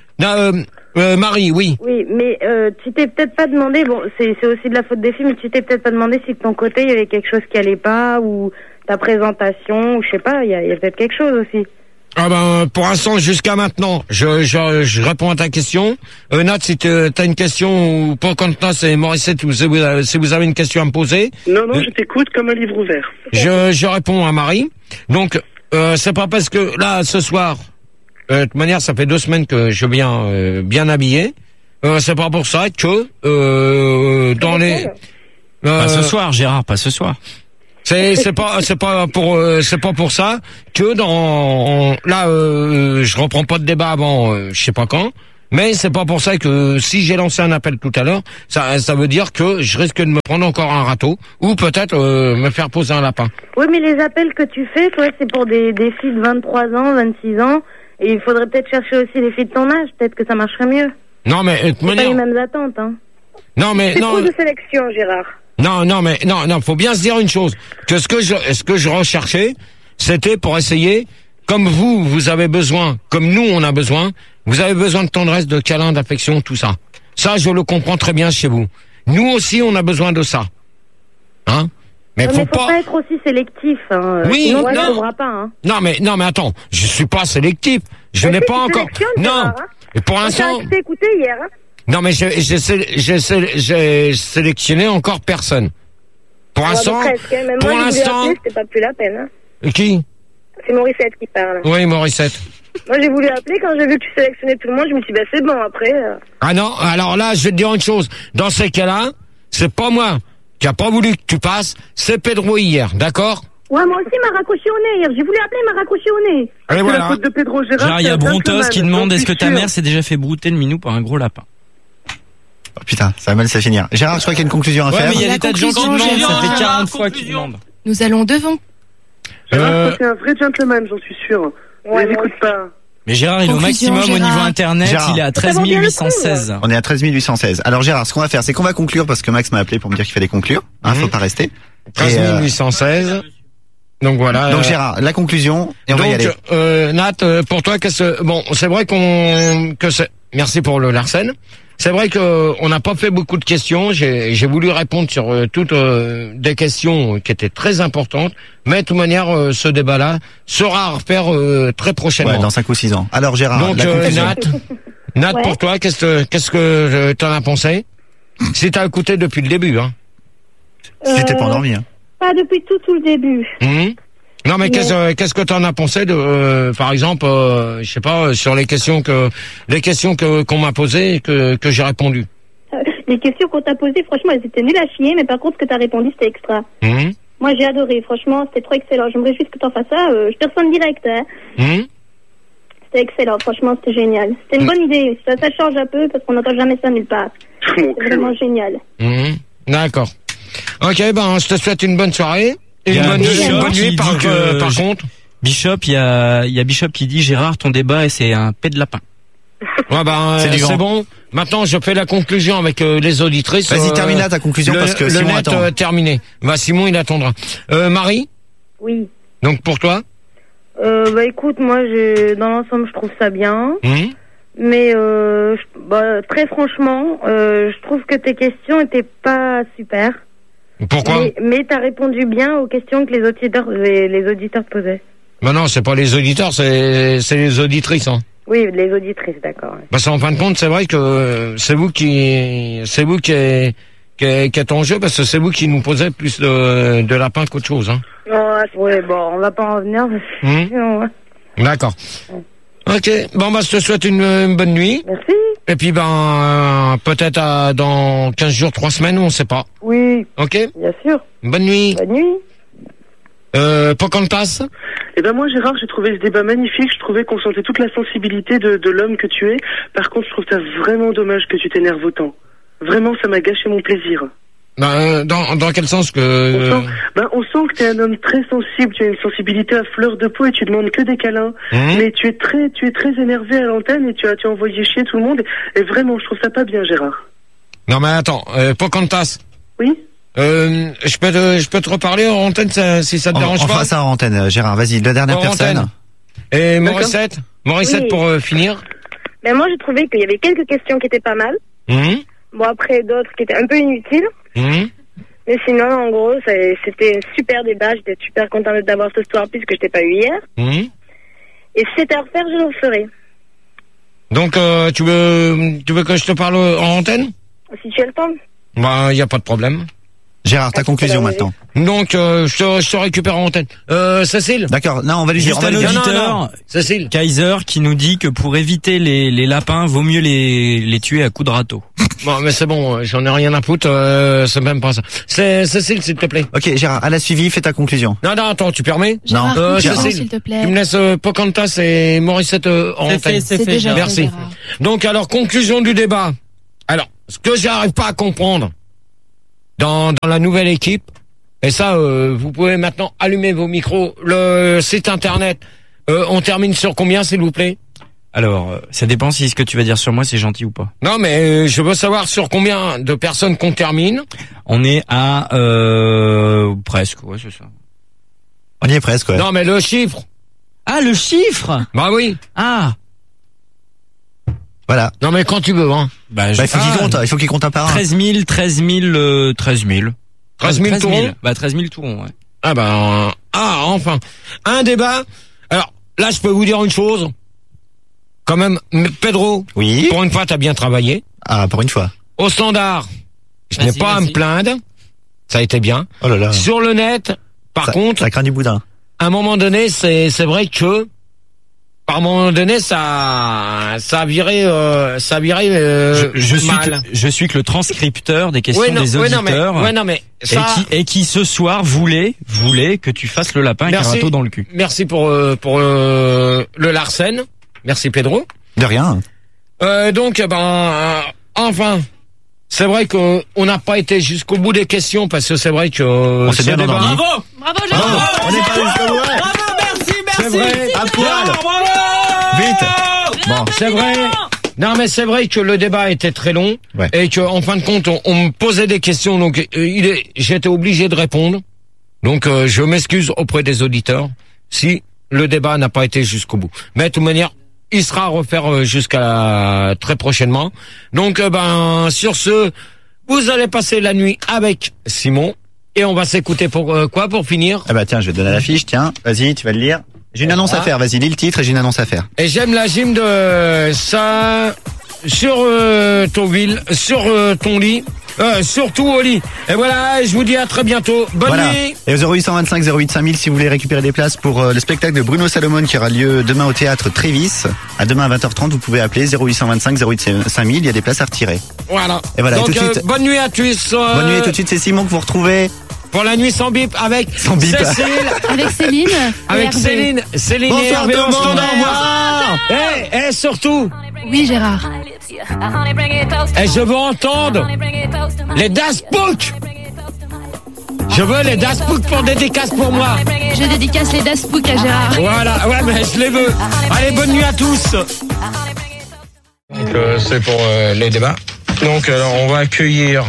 S2: Marie, oui.
S5: Oui, mais tu t'es peut-être pas demandé, bon, c'est aussi de la faute des filles, mais tu t'es peut-être pas demandé si de ton côté, il y avait quelque chose qui allait pas, ou ta présentation, ou je sais pas, il y a peut-être quelque chose aussi.
S2: Ah ben, pour l'instant, jusqu'à maintenant, je réponds à ta question. Nat, si t'as une question, ou Pocahontas et Morissette, si vous avez une question à me poser.
S6: Non, je t'écoute comme un livre ouvert.
S2: Je réponds à Marie. Donc, c'est pas parce que là, ce soir, de toute manière, ça fait 2 semaines que je viens bien habillé. C'est pas pour ça que
S3: Pas ce soir, Gérard, pas ce soir.
S2: C'est pas pour ça que je reprends pas de débat avant je sais pas quand, mais c'est pas pour ça que si j'ai lancé un appel tout à l'heure, ça veut dire que je risque de me prendre encore un râteau ou peut-être me faire poser un lapin.
S5: Oui, mais les appels que tu fais, toi, c'est pour des filles de 23 ans, 26 ans, et il faudrait peut-être chercher aussi les filles de ton âge, peut-être que ça marcherait mieux.
S2: Non mais
S5: c'est pas les mêmes attentes, hein.
S2: Non mais
S5: c'est
S2: non.
S5: trop de sélection, Gérard.
S2: Non, faut bien se dire une chose, que ce que je recherchais, c'était pour essayer, comme vous avez besoin, comme nous on a besoin, vous avez besoin de tendresse, de câlin, d'affection, tout ça. Ça, je le comprends très bien chez vous. Nous aussi, on a besoin de ça. Hein? Mais faut pas
S5: être aussi sélectif, hein.
S2: Oui,
S5: sinon
S2: non.
S5: tu trouveras pas, hein.
S2: Non mais attends, je suis pas sélectif. Je n'ai pas encore. Non. Et pour l'instant.
S5: Je t'ai écouté hier, hein.
S2: Non mais j'ai sélectionné encore personne. Pour l'instant,
S5: pour l'instant, c'était pas plus la peine. Hein.
S2: Qui?
S5: C'est Morissette qui parle.
S2: Oui, Morissette.
S5: Moi j'ai voulu appeler quand j'ai vu que tu sélectionnais tout le monde, je me suis dit c'est bon après.
S2: Ah non, alors là je vais te dire une chose. Dans ces cas-là, c'est pas moi qui a pas voulu que tu passes, c'est Pedro hier, d'accord?
S5: Ouais, moi aussi, il m'a raccroché au nez hier. J'ai voulu appeler, il m'a raccroché au nez.
S2: Et voilà.
S6: La faute de Pedro Gérard.
S3: Il y a Brontos qui demande est-ce que ta mère s'est déjà fait brouter le minou par un gros lapin?
S4: Oh, putain, ça va mal se finir. Gérard, je crois qu'il y a une conclusion à faire.
S3: Mais il y a des tas de gens qui demandent, ça fait 40 fois qu'ils demandent.
S8: Nous allons devant.
S6: Gérard, c'est un vrai gentleman, j'en suis sûr.
S5: Ouais,
S6: ne l'écoute pas.
S3: Mais Gérard, il est au maximum
S8: Gérard.
S3: au niveau internet,
S4: Gérard.
S3: il est à 13 816.
S4: On est à 13 816. Alors Gérard, ce qu'on va faire, c'est qu'on va conclure parce que Max m'a appelé pour me dire qu'il fallait conclure. Faut pas rester.
S2: 13 816. Donc voilà.
S4: Donc Gérard, la conclusion, et on va y aller.
S2: Nat, pour toi, bon, c'est vrai merci pour le Larsen. C'est vrai que on n'a pas fait beaucoup de questions. J'ai voulu répondre sur toutes des questions qui étaient très importantes. Mais de toute manière, ce débat-là sera à refaire très prochainement.
S4: Ouais, dans 5 ou 6 ans. Alors Gérard,
S2: donc
S4: la conclusion.
S2: Nat, pour toi, qu'est-ce que t'en as pensé? Si t'as écouté depuis le début, hein.
S4: Si t'es pas endormi, hein.
S5: Pas depuis tout le début.
S2: Non mais qu'est-ce que t'en as pensé de par exemple je sais pas sur les questions qu'on m'a posées et que j'ai répondu.
S5: Les questions qu'on t'a posées, franchement, elles étaient nulles à chier, mais par contre ce que t'as répondu c'était extra. Moi j'ai adoré, franchement, c'était trop excellent. Je me réjouis que t'en fasses ça, je te ressens direct, hein. C'était excellent, franchement, c'était génial. C'était une bonne idée, ça change un peu parce qu'on n'entend jamais ça nulle part. C'est vraiment génial.
S2: D'accord. Ok, je te souhaite une bonne soirée. Et une bonne nuit par contre.
S3: Bishop, il y a Bishop qui dit Gérard, ton débat c'est un pet de lapin.
S2: Ouais, c'est bon. Maintenant, je fais la conclusion avec les auditrices.
S4: Vas-y, termine là ta conclusion parce que Simon attend.
S2: Terminé. Simon, il attendra. Marie?
S5: Oui.
S2: Donc pour toi?
S5: Écoute, moi, dans l'ensemble, je trouve ça bien. Mais très franchement, je trouve que tes questions étaient pas super.
S2: Pourquoi?
S5: Mais t'as répondu bien aux questions que les auditeurs posaient.
S2: Non, c'est pas les auditeurs, c'est les auditrices, hein.
S5: Oui, les auditrices, d'accord. Ouais.
S2: En fin de compte, c'est vrai que c'est vous qui êtes en jeu parce que c'est vous qui nous posez plus de lapins qu'autre chose, hein.
S5: Ouais, bon, on va pas en venir.
S2: D'accord. Ok, je te souhaite une bonne nuit.
S5: Merci.
S2: Et puis peut-être dans 15 jours, 3 semaines, on sait pas.
S5: Oui.
S2: Ok.
S5: Bien sûr.
S2: Bonne nuit.
S5: Bonne nuit.
S2: Pocahontas?
S6: Moi Gérard, j'ai trouvé ce débat magnifique, je trouvais qu'on sentait toute la sensibilité de l'homme que tu es. Par contre, je trouve ça vraiment dommage que tu t'énerves autant. Vraiment, ça m'a gâché mon plaisir.
S2: Dans quel sens que...
S6: On sent que tu es un homme très sensible, tu as une sensibilité à fleur de peau et tu demandes que des câlins. Mais tu es très énervé à l'antenne et tu as envoyé chier tout le monde. Et vraiment, je trouve ça pas bien, Gérard.
S2: Non mais attends, Pocahontas.
S6: Oui.
S2: Je peux te reparler en antenne si ça te dérange pas.
S4: On fera ça en antenne, Gérard. Vas-y, la dernière personne.
S2: Antenne. Et Morissette, oui. Pour finir.
S5: Moi, j'ai trouvé qu'il y avait quelques questions qui étaient pas mal. Bon, après, d'autres qui étaient un peu inutiles. Mais sinon, en gros, c'était un super débat. J'étais super content d'avoir ce soir puisque je t'ai pas eu hier. Et si c'était à refaire, je le ferai.
S2: Donc, tu veux que je te parle en antenne?
S5: Si tu as le temps.
S2: Y a pas de problème.
S4: Gérard, ta conclusion maintenant.
S2: Donc, je te récupère en antenne. Cécile.
S4: D'accord. Non, on va lui dire.
S3: Juste un auditeur,
S2: Cécile.
S3: Kaiser, qui nous dit que pour éviter les lapins, vaut mieux les tuer à coups de râteau.
S2: Bon, mais c'est bon, j'en ai rien à foutre, c'est même pas ça. C'est Cécile, s'il te plaît.
S4: Ok, Gérard, à la suivi, fais ta conclusion.
S2: Non, attends, tu permets?
S8: Gérard,
S4: Non.
S8: conclusion,
S2: Cécile,
S8: s'il te plaît.
S2: tu me laisses Pocahontas et Morissette en antenne.
S8: C'est déjà fait,
S2: Merci.
S8: Gérard.
S2: Donc, alors, conclusion du débat. Alors, ce que j'arrive pas à comprendre dans la nouvelle équipe, et ça, vous pouvez maintenant allumer vos micros, le site internet, on termine sur combien, s'il vous plaît?
S3: Alors, ça dépend si ce que tu vas dire sur moi c'est gentil ou pas.
S2: Non, mais je veux savoir sur combien de personnes qu'on termine.
S3: On est à presque, ouais, c'est ça.
S4: On y est presque, ouais.
S2: Non, mais le chiffre.
S3: Ah, le chiffre.
S2: Bah oui.
S3: Ah.
S4: Voilà.
S2: Non, mais quand tu veux, hein.
S3: Bah,
S4: il faut qu'il compte un par un.
S3: 13 000.
S2: 13 000 tourons.
S3: Bah, 13 000 tourons, ouais.
S2: Ah ben, enfin. Un débat. Alors, là, je peux vous dire une chose. Quand même, Pedro.
S4: Oui.
S2: Pour une fois, t'as bien travaillé.
S4: Ah, pour une fois.
S2: Au standard, je n'ai pas à me plaindre. Ça a été bien.
S4: Oh là là.
S2: Sur le net, par contre.
S4: Ça craint du boudin.
S2: À un moment donné, c'est vrai que, par un moment donné, ça a viré mal.
S3: Je suis que le transcripteur des questions des auditeurs.
S2: Non mais ça...
S3: et qui ce soir voulait que tu fasses le lapin avec un râteau dans le cul.
S2: Merci pour le Larsen. Merci Pedro.
S4: De rien.
S2: Donc enfin, c'est vrai que on n'a pas été jusqu'au bout des questions parce que c'est vrai que
S4: on s'est bien endormi.
S8: Bravo Gérard.
S4: On n'est pas jusqu'au bout.
S3: Bravo, merci.
S2: C'est vrai,
S4: à poil. Vite.
S2: Bon, c'est vrai. Non, mais c'est vrai que le débat était très long et que en fin de compte, on me posait des questions, donc j'étais obligé de répondre. Donc je m'excuse auprès des auditeurs si le débat n'a pas été jusqu'au bout. Mais de toute manière, il sera à refaire jusqu'à très prochainement. Donc sur ce, vous allez passer la nuit avec Simon et on va s'écouter pour quoi pour finir.
S4: Ah bah tiens, je vais te donner la fiche, tiens. Vas-y, tu vas le lire. J'ai une annonce à faire, vas-y, lis le titre et j'ai une annonce à faire.
S2: Et j'aime la gym de ça sur ton lit. Surtout au lit. Et voilà, je vous dis à très bientôt. Bonne nuit.
S4: Et au 0825 08 5000 si vous voulez récupérer des places pour le spectacle de Bruno Salomon qui aura lieu demain au théâtre Trévis. À demain à 20h30, vous pouvez appeler 0825 08 5000, il y a des places à retirer.
S2: Voilà.
S4: Et voilà,
S2: donc
S4: et tout de suite,
S2: bonne nuit à tous.
S4: Bonne nuit, et tout de suite c'est Simon que vous retrouvez.
S2: Pour la nuit sans bip avec Cécile.
S8: Avec Céline.
S2: Avec Céline. Céline et Hervé, on se donne au revoir. Et surtout.
S8: Oui, Gérard.
S2: Et je veux entendre les Das Book. Je veux les Das Book pour dédicace pour moi.
S8: Je dédicace les Das Book à Gérard.
S2: Voilà, ouais, mais je les veux. Allez, bonne nuit à tous. Donc, c'est pour les débats. Donc, alors, on va accueillir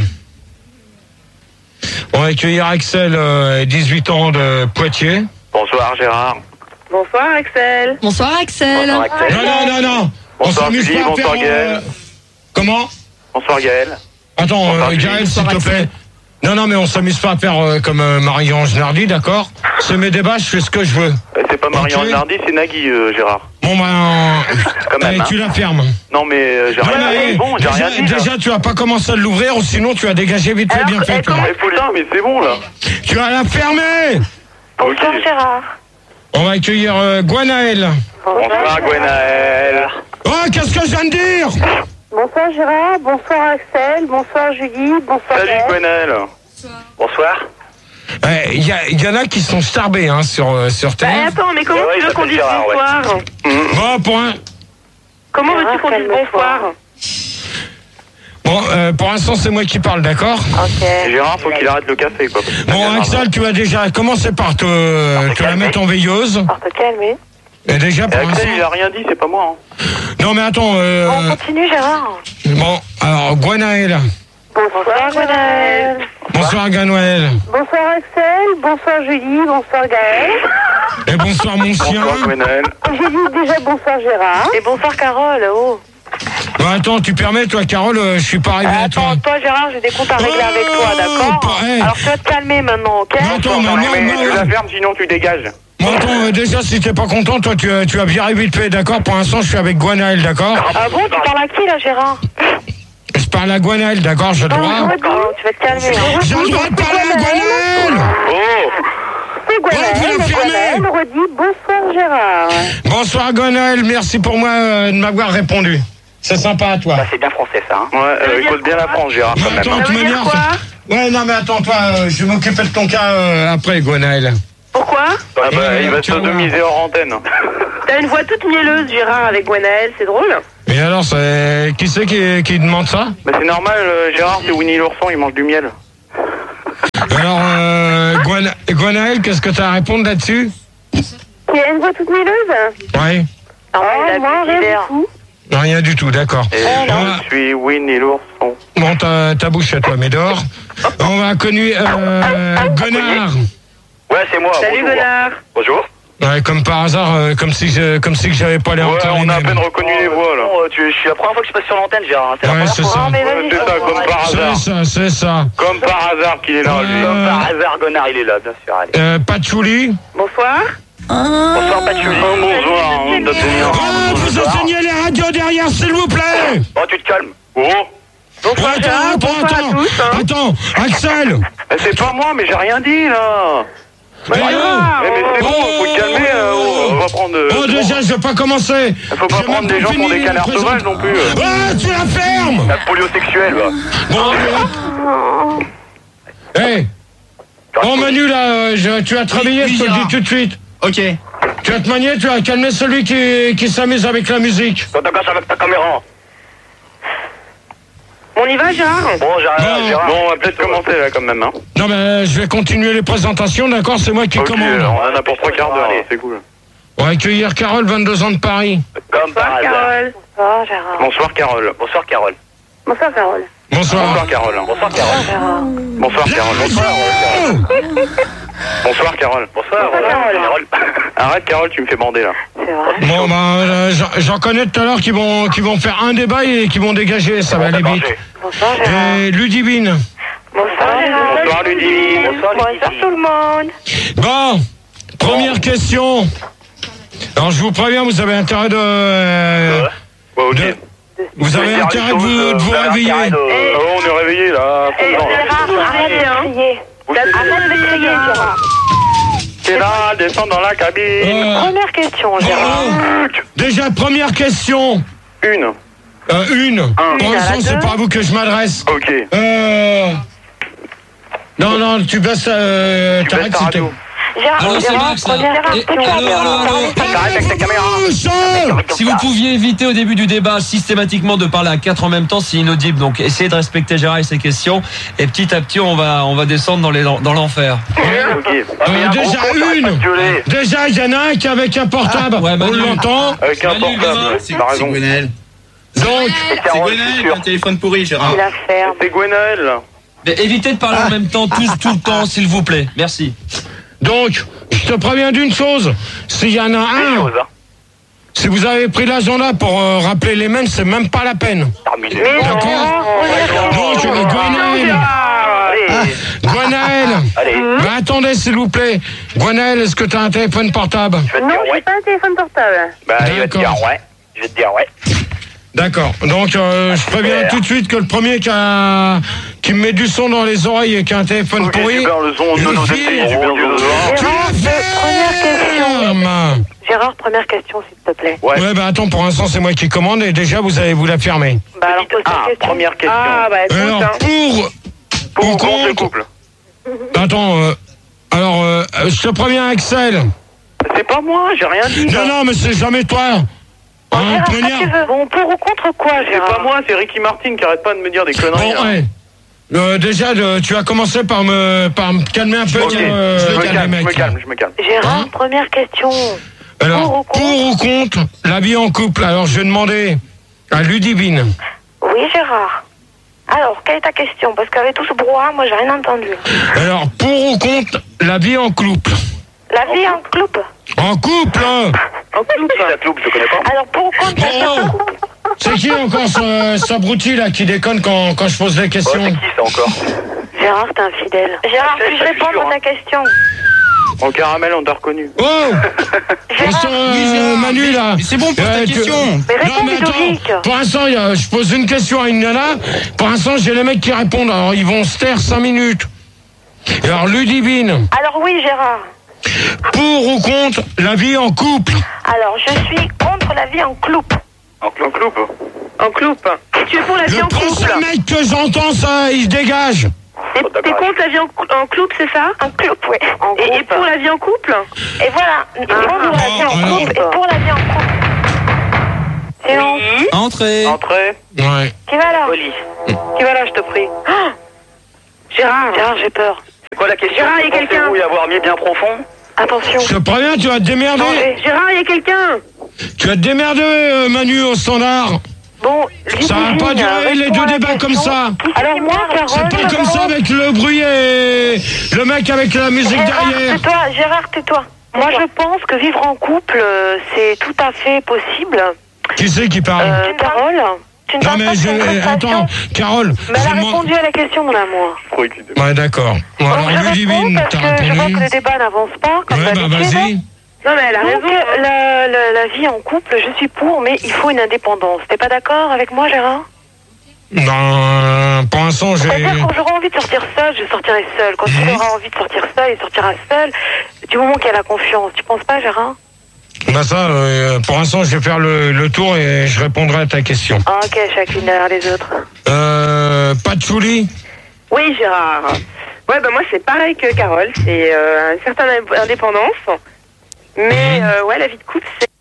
S2: Axel, 18 ans de Poitiers.
S6: Bonsoir Gérard.
S5: Bonsoir Axel.
S8: Bonsoir Axel.
S6: Bonsoir Axel.
S2: Non.
S6: Bonsoir Julie, bonsoir Gaël.
S2: Comment?
S6: Bonsoir Gaël.
S2: Attends, Gaël, s'il te plaît. Non, mais on s'amuse pas à faire comme Marie-Ange Nardi, d'accord? C'est mes débats, je fais ce que je veux.
S6: C'est pas Marie-Ange Nardi, c'est Nagui, Gérard.
S2: Bon,
S6: quand même,
S2: tu la fermes.
S6: Non, mais j'ai rien dit. Bon, j'ai rien dit.
S2: Déjà, tu vas pas commencer à l'ouvrir, ou sinon tu vas dégager vite fait, bien fait.
S6: Mais putain, mais c'est bon, là.
S2: Tu vas la fermer.
S5: Bonsoir Gérard.
S2: On va accueillir Gwenaël.
S6: Bonsoir Gwenaël.
S2: Oh, qu'est-ce que je viens de dire?
S5: Bonsoir Gérard, bonsoir Axel, bonsoir Julie, bonsoir
S6: Salut Gwenaël. Bonsoir.
S2: Il y en a qui sont starbés sur Terre.
S5: Attends, mais comment tu veux qu'on dise bonsoir?
S2: Bon,
S5: Comment veux-tu qu'on dise bonsoir?
S2: Bon, pour l'instant, c'est moi qui parle, d'accord?
S5: Ok.
S6: Gérard, faut qu'il arrête le café, quoi.
S2: Bon, Axel, tu vas déjà commencer par te la mettre en veilleuse.
S5: Par te calmer.
S2: Et déjà, pour
S6: Axel,
S2: l'instant...
S6: il a rien dit, c'est pas moi.
S2: Non, mais attends...
S5: On continue, Gérard.
S2: Bon, alors, Gwenaël.
S5: Bonsoir Gwenaël.
S2: Bonsoir Gwenaël.
S5: Bonsoir Axel, bonsoir Julie, bonsoir Gaël.
S2: Et bonsoir mon chien.
S6: Bonsoir Gwenaël.
S5: J'ai dit déjà bonsoir Gérard. Et bonsoir Carole, oh.
S2: Bon, attends, tu permets, toi, Carole, je suis pas arrivé à toi.
S5: Attends, toi Gérard, j'ai des comptes à régler avec toi, d'accord? Alors tu vas te calmer maintenant, ok?
S2: Attends,
S6: mais tu la fermes, sinon tu dégages.
S2: Bon, attends, déjà, si t'es pas content, toi, tu vas virer vite fait, d'accord? Pour l'instant, je suis avec Gwenaël, d'accord?
S5: Ah bon, tu parles à qui, là, Gérard?
S2: Je parle à Gwenaël, d'accord, j'ai le droit.
S5: Tu vas te calmer.
S2: J'ai le droit de parler à Gwenaël.
S5: C'est Gwenaël, redit bonsoir Gérard.
S2: Bonsoir Gwenaël, merci pour moi de m'avoir répondu. C'est sympa à toi.
S10: Bah, c'est bien français ça. Hein.
S6: Ouais, écoute bien la France, Gérard, quand même.
S2: Attends, de toute manière. Ouais, non, mais attends, toi, je vais m'occuper de ton cas après, Gwenaël.
S5: Pourquoi?
S6: Il va se sodomiser hors antenne.
S5: T'as une voix toute mielleuse, Gérard, avec Gwenaël, c'est drôle.
S2: Et alors, c'est qui c'est qui demande ça?
S6: Bah, c'est normal, Gérard, c'est Winnie l'ourson, il mange du miel.
S2: Alors, Gwenaël, qu'est-ce que t'as à répondre là-dessus?
S5: Il a une voix toute mielleuse?
S2: Ouais.
S5: Moi, rien du tout.
S2: Rien du tout, d'accord.
S6: Et je suis Winnie l'ourson.
S2: Bon, ta bouche à toi, mais dehors. On va connu Gonard.
S10: Ouais, c'est moi.
S5: Salut Gonard.
S10: Bonjour.
S2: Ouais, comme par hasard, comme si que j'avais pas les
S6: Ouais, on a à peine reconnu les voix, là.
S10: Je suis la première fois que je passe sur l'antenne, Gérard.
S2: Ouais, c'est ça.
S6: C'est ça, comme par hasard.
S2: C'est ça.
S6: Comme par hasard qu'il est là, lui.
S10: Comme par hasard, Gonard, il est là, bien sûr. Allez.
S2: Patchouli.
S5: Bonsoir.
S10: Bonsoir, Patchouli.
S6: Bonsoir, on doit tenir.
S2: Oh, vous enseignez les radios derrière, s'il vous plaît.
S10: Oh, tu te calmes.
S6: Oh.
S5: Bonsoir Gérard, bonsoir à tous.
S2: Attends, Axel.
S6: C'est pas moi, mais j'ai rien dit, là. Mais c'est bon, faut te calmer, on va prendre...
S2: Oh, déjà, je vais pas commencer.
S6: Faut pas prendre des gens pour des canards sauvages non plus.
S2: Ah, tu la fermes.
S10: La polio sexuelle, va.
S2: Bon, hey. Bon, Manu, là, tu vas travailler, je te le dis tout de suite.
S4: Ok.
S2: Tu vas te manier, tu vas calmer celui qui s'amuse avec la musique.
S10: Quand t'as avec ta caméra.
S5: On y va Gérard?
S10: Bon, Gérard.
S6: Bon, on va peut-être commencer, là, quand même, hein.
S2: Non, mais je vais continuer les présentations, d'accord? C'est moi qui commande.
S6: On en a pour 3 quarts d'heure, c'est cool.
S2: On va accueillir Carole, 22 ans de Paris.
S10: Comme par hasard.
S5: Carole. Bonsoir Gérard.
S6: Bonsoir, Carole.
S10: Bonsoir, Carole.
S5: Bonsoir Carole.
S2: Bonsoir.
S6: Bonsoir, Carole.
S10: Bonsoir, Carole.
S6: Bonsoir, Carole. Bonsoir, Carole.
S10: Bonsoir, Carole.
S6: Arrête, Carole, tu me fais bander, là.
S5: C'est vrai.
S2: Bon, bah, j'en connais tout à l'heure qui vont faire un débat et qui vont dégager, ça va aller vite.
S5: Bonsoir Gérard.
S2: Et Ludivine.
S5: Bonsoir Gérard.
S6: Bonsoir, Ludivine.
S5: Bonsoir tout le monde.
S2: Bon, première question. Alors, je vous préviens, vous avez intérêt de... Vous avez intérêt de vous réveiller.
S6: On est réveillés, là.
S5: Gérard, arrête de crier. Arrête de crier Gérard.
S6: C'est là, descends dans la cabine.
S5: Première question Gérard.
S2: Déjà, première question.
S6: Une.
S2: Pour l'instant, c'est pas à vous que je m'adresse.
S6: Ok.
S2: Non, tu baisses... T'arrêtes, c'était...
S5: Gérard, première question.
S10: T'arrêtes avec ta caméra.
S3: Si vous pouviez éviter au début du débat systématiquement de parler à 4 en même temps, c'est inaudible. Donc essayez de respecter Gérard et ses questions. Et petit à petit, on va descendre dans l'enfer.
S2: Déjà, il y en a un qui est avec un portable.
S3: Ouais,
S2: on l'entend.
S6: Avec un portable.
S4: C'est Gwenaël.
S2: Donc,
S4: c'est Gwenaël, un téléphone pourri, Gérard.
S5: La ferme.
S6: C'est Gwenaël, là.
S3: Mais évitez de parler en même temps, tout le temps, s'il vous plaît. Merci.
S2: Donc, je te préviens d'une chose. S'il y en a un, si vous avez pris l'agenda pour rappeler les mêmes, c'est même pas la peine. D'accord? Donc, Gwenaël. Mais attendez, s'il vous plaît. Gwenaël, est-ce que tu as un téléphone portable?
S5: Non, j'ai pas un téléphone portable.
S10: Bah, il va te dire ouais. Je vais te dire ouais.
S2: D'accord. Donc, je préviens tout de suite que le premier qui me met du son dans les oreilles et qui a un téléphone pourri.
S5: Première question. Gérard, première question, s'il te plaît.
S2: Ouais, bah attends, pour l'instant, c'est moi qui commande et déjà, vous allez vous la fermer.
S5: Bah alors, pose ta question.
S10: Première question.
S5: Ah, bah écoute,
S2: Alors,
S6: Pour contre le couple.
S2: Attends, je te préviens, Axel.
S6: C'est pas moi, j'ai rien dit.
S2: Non, mais c'est jamais toi.
S5: Gérard, tu veux. Bon, pour ou contre quoi, Gérard?
S6: C'est pas moi, c'est Ricky Martin qui arrête pas de me dire des conneries.
S2: Bon, ouais. Déjà, tu vas commencer par me calmer un peu.
S6: Ok, je me calme.
S5: Gérard, première question.
S2: Alors, pour ou contre la vie en couple? Alors, je vais demander à Ludivine.
S5: Oui, Gérard. Alors, quelle est ta question? Parce qu'avec tout ce brouhaha, moi, j'ai rien entendu.
S2: Alors, pour ou contre la vie en couple?
S5: La vie en couple?
S2: En couple, hein?
S5: En couple?
S10: La couple, je connais pas.
S5: Alors, pour ou contre la vie en couple?
S2: C'est qui encore ce abruti là qui déconne quand je pose des questions?
S10: C'est qui ça encore?
S5: Gérard, t'es infidèle. Gérard, puis-je répondre à ta question?
S10: En caramel, on t'a reconnu.
S2: Oh Manu, là.
S3: C'est bon, pose ta question.
S11: Mais réponds,
S2: mais attends,
S11: Ludovic.
S2: pour l'instant, je pose une question à une nana. Pour l'instant, j'ai les mecs qui répondent. Alors, ils vont se taire 5 minutes. Et alors, Ludivine.
S11: Alors oui, Gérard.
S2: Pour ou contre la vie en couple?
S11: Alors, je suis contre la vie en cloupe.
S10: En cloupe.
S5: En cloupe. Et tu es pour la vie
S2: Le
S5: en couple?
S2: prochain mec que j'entends, ça, il se dégage.
S5: T'es contre la vie en cloupe, c'est ça?
S11: En cloupe, oui.
S5: Et pour la vie en couple?
S11: Et voilà. Contre la vie en couple et pour la vie en couple. C'est
S5: Oui.
S3: Entrez.
S2: Ouais.
S11: Qui va là?
S5: Qui va là, je te prie? Oh Gérard,
S11: j'ai peur.
S10: C'est quoi la question?
S5: Gérard, il y a quelqu'un.
S10: Pensez-vous y avoir mis bien profond?
S11: Attention.
S2: Je te préviens, tu vas te démerder.
S5: Gérard, il y a quelqu'un.
S2: Tu vas te démerder, Manu, au standard.
S11: Bon,
S2: Ça va pas durer les deux débats comme ça.
S11: Alors moi, Carole...
S2: C'est pas comme ça avec le bruit et le mec avec la musique derrière.
S11: Tais-toi, Gérard, tais-toi. Moi, je pense que vivre en couple, c'est tout à fait possible.
S2: Qui c'est qui parle?
S11: Carole, tu ne
S2: Non
S11: penses
S2: mais
S11: pas que c'est une frustration?
S2: attends, Carole.
S11: Mais elle a répondu à la question, mon amour.
S2: Ouais, d'accord. Bon,
S11: Donc
S2: alors
S11: je réponds
S2: Ludivine,
S11: parce
S2: t'as
S11: que je vois
S2: répondu.
S11: que le débat n'avance pas, comme
S2: Ouais, bah
S11: d'habitude.
S2: vas-y.
S5: Non, mais elle a
S11: Donc,
S5: raison.
S11: la vie en couple, je suis pour, mais il faut une indépendance. T'es pas d'accord avec moi, Gérard?
S2: Non, pour l'instant,
S11: C'est-à-dire, quand j'aurai envie de sortir seule, je sortirai seule. Quand tu auras envie de sortir seule, il sortira seule. Du moment qu'il y a la confiance. Tu penses pas, Gérard?
S2: Bah ça, pour l'instant, je vais faire le tour et je répondrai à ta question.
S11: Ah, ok, chacune derrière les autres.
S2: Patchouli?
S5: Oui, Gérard. Ouais, bah moi, c'est pareil que Carole. C'est une certaine indépendance. Mais, ouais, la vie de couple, c'est...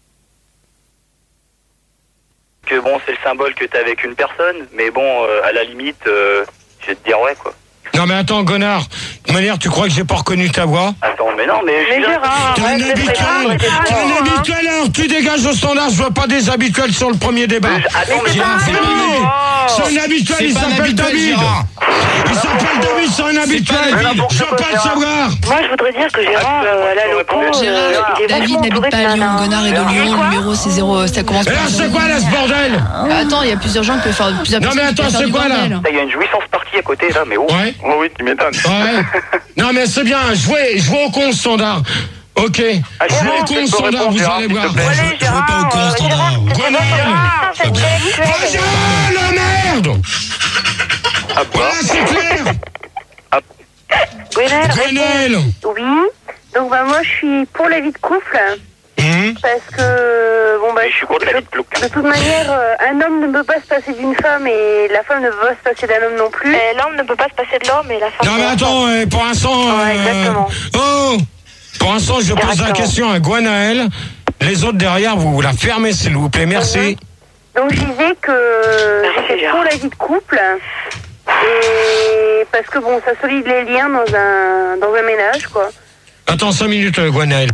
S10: Que bon, c'est le symbole que t'es avec une personne, mais bon, à la limite, je vais te dire ouais, quoi.
S2: Non mais attends, Gonard, de toute manière, tu crois que j'ai pas reconnu ta voix?
S10: Attends, mais non, mais...
S11: Mais Gérard,
S2: T'es un habituel, alors tu dégages au standard, je vois pas des habituels sur le premier débat.
S10: Attends, mais...
S2: C'est un habituel, il s'appelle David. Il s'appelle David, c'est un habituel. Je veux pas le savoir.
S11: Moi, je voudrais dire que Gérard, à la loco, il est
S12: David n'habite pas à Lyon, Gonard est de Lyon, le numéro c'est 0, ça commence
S2: Et là,
S12: par
S2: c'est quoi là ce bordel?
S12: Attends, il y a plusieurs gens qui peuvent faire plusieurs
S2: Non mais
S12: personnes qui
S2: attends,
S12: peuvent faire
S2: c'est
S12: du
S2: quoi là?
S12: bordel.
S10: Il y a une jouissance partie à côté, là, mais oh.
S2: Ouais.
S10: Oh oui, tu m'étonnes.
S2: Ouais. Non mais c'est bien, jouez au con standard. Ok. Jouez au con standard, vous allez voir.
S11: Allez, Gérard,
S3: pas au con standard.
S2: La merde! Voilà, c'est clair!
S11: Gwenel,
S5: Oui. Donc, bah, moi, je suis pour la vie de couple. Parce que, bon, bah,
S10: Je suis contre la vie de couple.
S5: de toute manière, un homme ne peut pas se passer d'une femme et la femme ne peut pas se passer d'un homme non plus.
S11: l'homme ne peut pas se passer de l'homme et la femme...
S2: Non mais attends, pour l'instant...
S11: Ouais, exactement.
S2: Oh! Pour l'instant, je pose la question à Gwenaël. Les autres derrière, vous la fermez s'il vous plaît, merci.
S5: Donc, je disais que j'étais pour la vie de couple. Et parce que, bon, ça solide les liens dans un ménage, quoi.
S2: Attends 5 minutes, Gwenaël.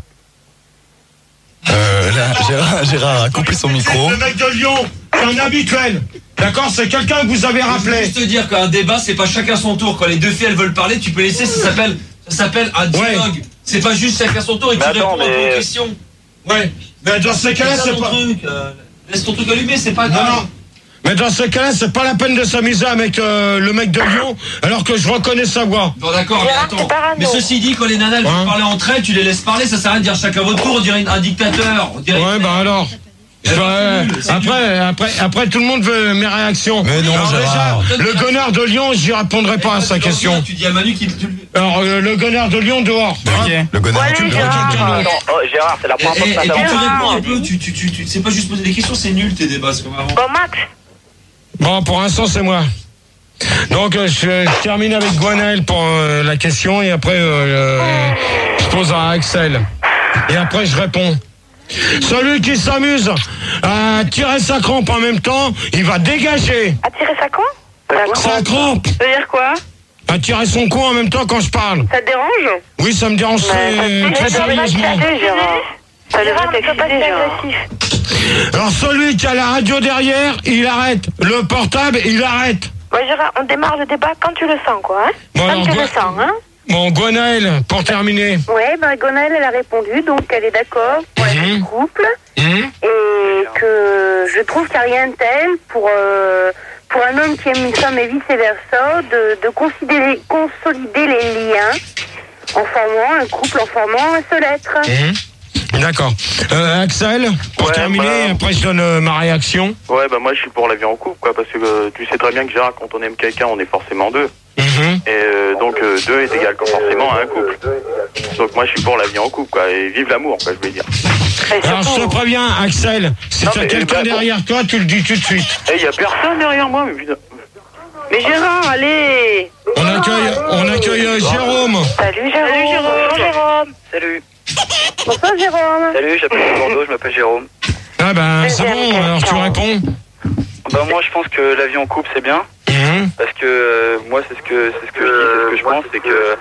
S3: Là, Gérard a coupé son micro.
S2: Le mec de Lyon, c'est un habituel. D'accord, c'est quelqu'un que vous avez rappelé.
S13: Je veux juste te dire qu'un débat, c'est pas chacun son tour. Quand les deux filles elles veulent parler, tu peux laisser. Ça s'appelle un dialogue. C'est pas juste chacun son tour et tu réponds à une question.
S2: Ouais. Mais dans ces cas-là, c'est pas.
S13: Laisse ton truc allumé, c'est pas grave.
S2: Non. Mais dans ces cas-là, c'est pas la peine de s'amuser avec le mec de Lyon, alors que je reconnais sa voix.
S13: Bon d'accord, mais attends. Mais ceci dit, quand les nanas veulent parler entre elles, tu les laisses parler, ça sert à rien de dire chacun votre tour, on dirait un dictateur.
S2: Ouais, bah alors. Après, tout le monde veut mes réactions. Mais non, alors déjà, le Gonard de Lyon, j'y répondrai pas à sa question.
S13: Tu dis à Manu qu'il...
S2: Alors, le Gonard de Lyon dehors.
S3: Ok. Le Gonard
S2: tu me prends quelqu'un d'autre.
S10: Gérard, c'est la première fois que
S13: Et
S10: ça
S13: tu réponds un peu, tu sais pas juste poser des questions, c'est nul tes débats, c'est comme avant.
S11: Bon, Max.
S2: Bon, pour l'instant, c'est moi. Donc, je termine avec Gwenaël pour la question et après, je pose à Axel. Et après, je réponds. Celui qui s'amuse à tirer sa crampe en même temps, il va dégager.
S11: À tirer sa crampe?
S2: Sa crampe.
S5: Ça veut dire quoi?
S2: À tirer son cou en même temps quand je parle.
S5: Ça te dérange?
S2: Oui, ça me dérange très sérieusement.
S11: Ça devrait t'exciter, Gérard.
S2: Alors celui qui a la radio derrière, il arrête. Le portable, il arrête.
S11: Ouais, Gérard, on démarre le débat quand tu le sens, quoi. Hein?
S2: Bon,
S11: quand tu le sens, hein.
S2: Bon, Gwenaël, pour terminer.
S5: Ouais, bah, Gwenaël, elle a répondu, donc elle est d'accord pour la vie de couple. Et que je trouve qu'il n'y a rien de tel pour un homme qui aime une femme et vice-versa, de consolider les liens En formant un couple, en formant un seul être.
S2: D'accord. Axel, pour terminer, après je donne ma réaction.
S10: Ouais, bah moi je suis pour la vie en couple, quoi, parce que tu sais très bien que Gérard, quand on aime quelqu'un, on est forcément deux. Et donc 2 est égal forcément à un couple. Donc moi je suis pour la vie en couple, quoi, et vive l'amour, quoi, je veux dire.
S2: Alors je te préviens, Axel, si tu as quelqu'un derrière toi, tu le dis tout de suite.
S10: Il y a personne derrière moi, mais putain.
S5: Mais Gérard, allez.
S2: On accueille Jérôme.
S11: Salut Jérôme. Bonjour Jérôme.
S10: Salut.
S5: Bonsoir Jérôme.
S10: Salut, j'appelle Bordeaux, je m'appelle Jérôme.
S2: Ah ben c'est bon, alors tu réponds.
S10: Bah moi je pense que la vie en couple c'est bien. Parce que moi c'est ce que je dis, c'est ce que je pense, c'est que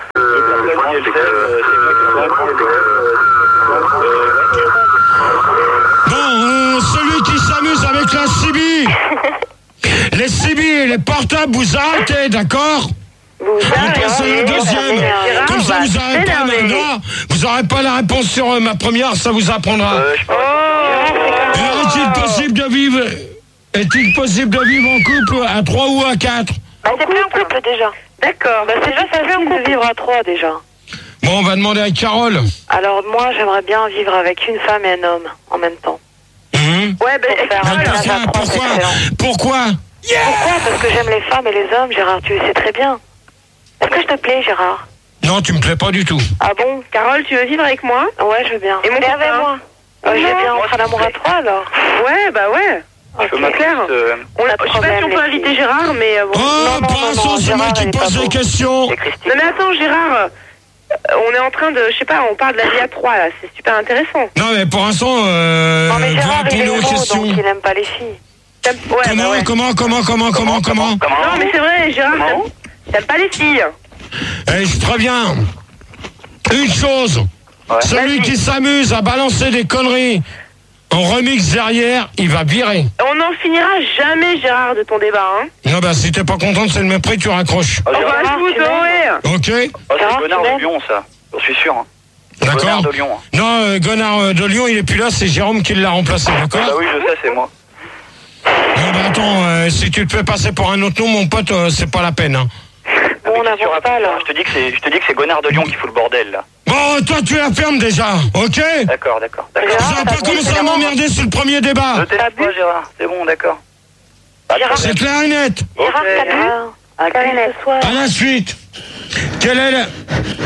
S2: Bon, celui qui s'amuse avec la CB, les CB et les portables, vous arrêtez, d'accord? On passe à la deuxième. Comme ça, vous n'aurez pas maintenant. Vous n'aurez pas la réponse sur ma première, ça vous apprendra. Est-il possible de vivre en couple à 3 ou à 4?
S11: Bah, c'est plus un couple déjà. D'accord, bah, c'est déjà facile de vivre à 3 déjà.
S2: Bon, on va demander à Carole.
S11: Alors moi, j'aimerais bien vivre avec une femme et un homme en même temps.
S5: Ouais,
S2: Pourquoi?
S11: Pourquoi? Parce que j'aime les femmes et les hommes, Gérard, tu le sais très bien. Est-ce que je te plais, Gérard?
S2: Non, tu me plais pas du tout.
S11: Ah bon?
S5: Carole, tu veux vivre avec moi?
S11: Ouais, je veux bien.
S5: Et mon copain?
S11: avec moi. Je veux bien, on fera l'amour à 3 alors.
S5: Ouais, bah ouais.
S11: Okay.
S5: C'est clair. Je sais pas si on peut inviter Gérard, mais bon.
S2: Non, c'est moi qui pose les questions.
S5: Non mais attends, Gérard, on est en train de, je sais pas, on parle de la vie à 3 là, c'est super intéressant.
S2: Non mais pour l'instant,
S11: non mais Gérard, il est
S2: aux
S11: héros,
S2: questions.
S11: donc il aime pas les filles.
S2: Comment
S5: Non mais c'est vrai, Gérard, t'aimes pas les filles.
S2: Eh, je préviens une chose. Celui qui s'amuse à balancer des conneries en remix derrière, il va virer.
S5: On n'en finira jamais, Gérard, de ton débat, hein.
S2: Non, bah, si t'es pas contente, c'est le même prix, tu raccroches.
S5: On va se foutre, ouais.
S2: Ok.
S10: C'est Gonard de Lyon, ça. Je suis sûr.
S2: D'accord.
S10: Gonard de Lyon.
S2: Non, Gonard de Lyon, il est plus là, c'est Jérôme qui l'a remplacé, d'accord?
S10: Ah oui, je sais, c'est moi.
S2: Non, bah, attends, si tu te fais passer pour un autre nom, mon pote, c'est pas la peine, hein.
S11: Bon, on n'avance pas, là.
S10: Je te dis que c'est Gonard de Lyon qui fout le bordel, là.
S2: Bon, toi, tu la fermes déjà, ok?
S10: D'accord.
S2: Vous avez pas commencé à m'emmerder sur le premier débat.
S10: Je t'ai pas, Gérard. C'est bon, d'accord.
S2: C'est clair et net.
S11: Gérard, t'as bu?
S2: À la suite. Quelle est la...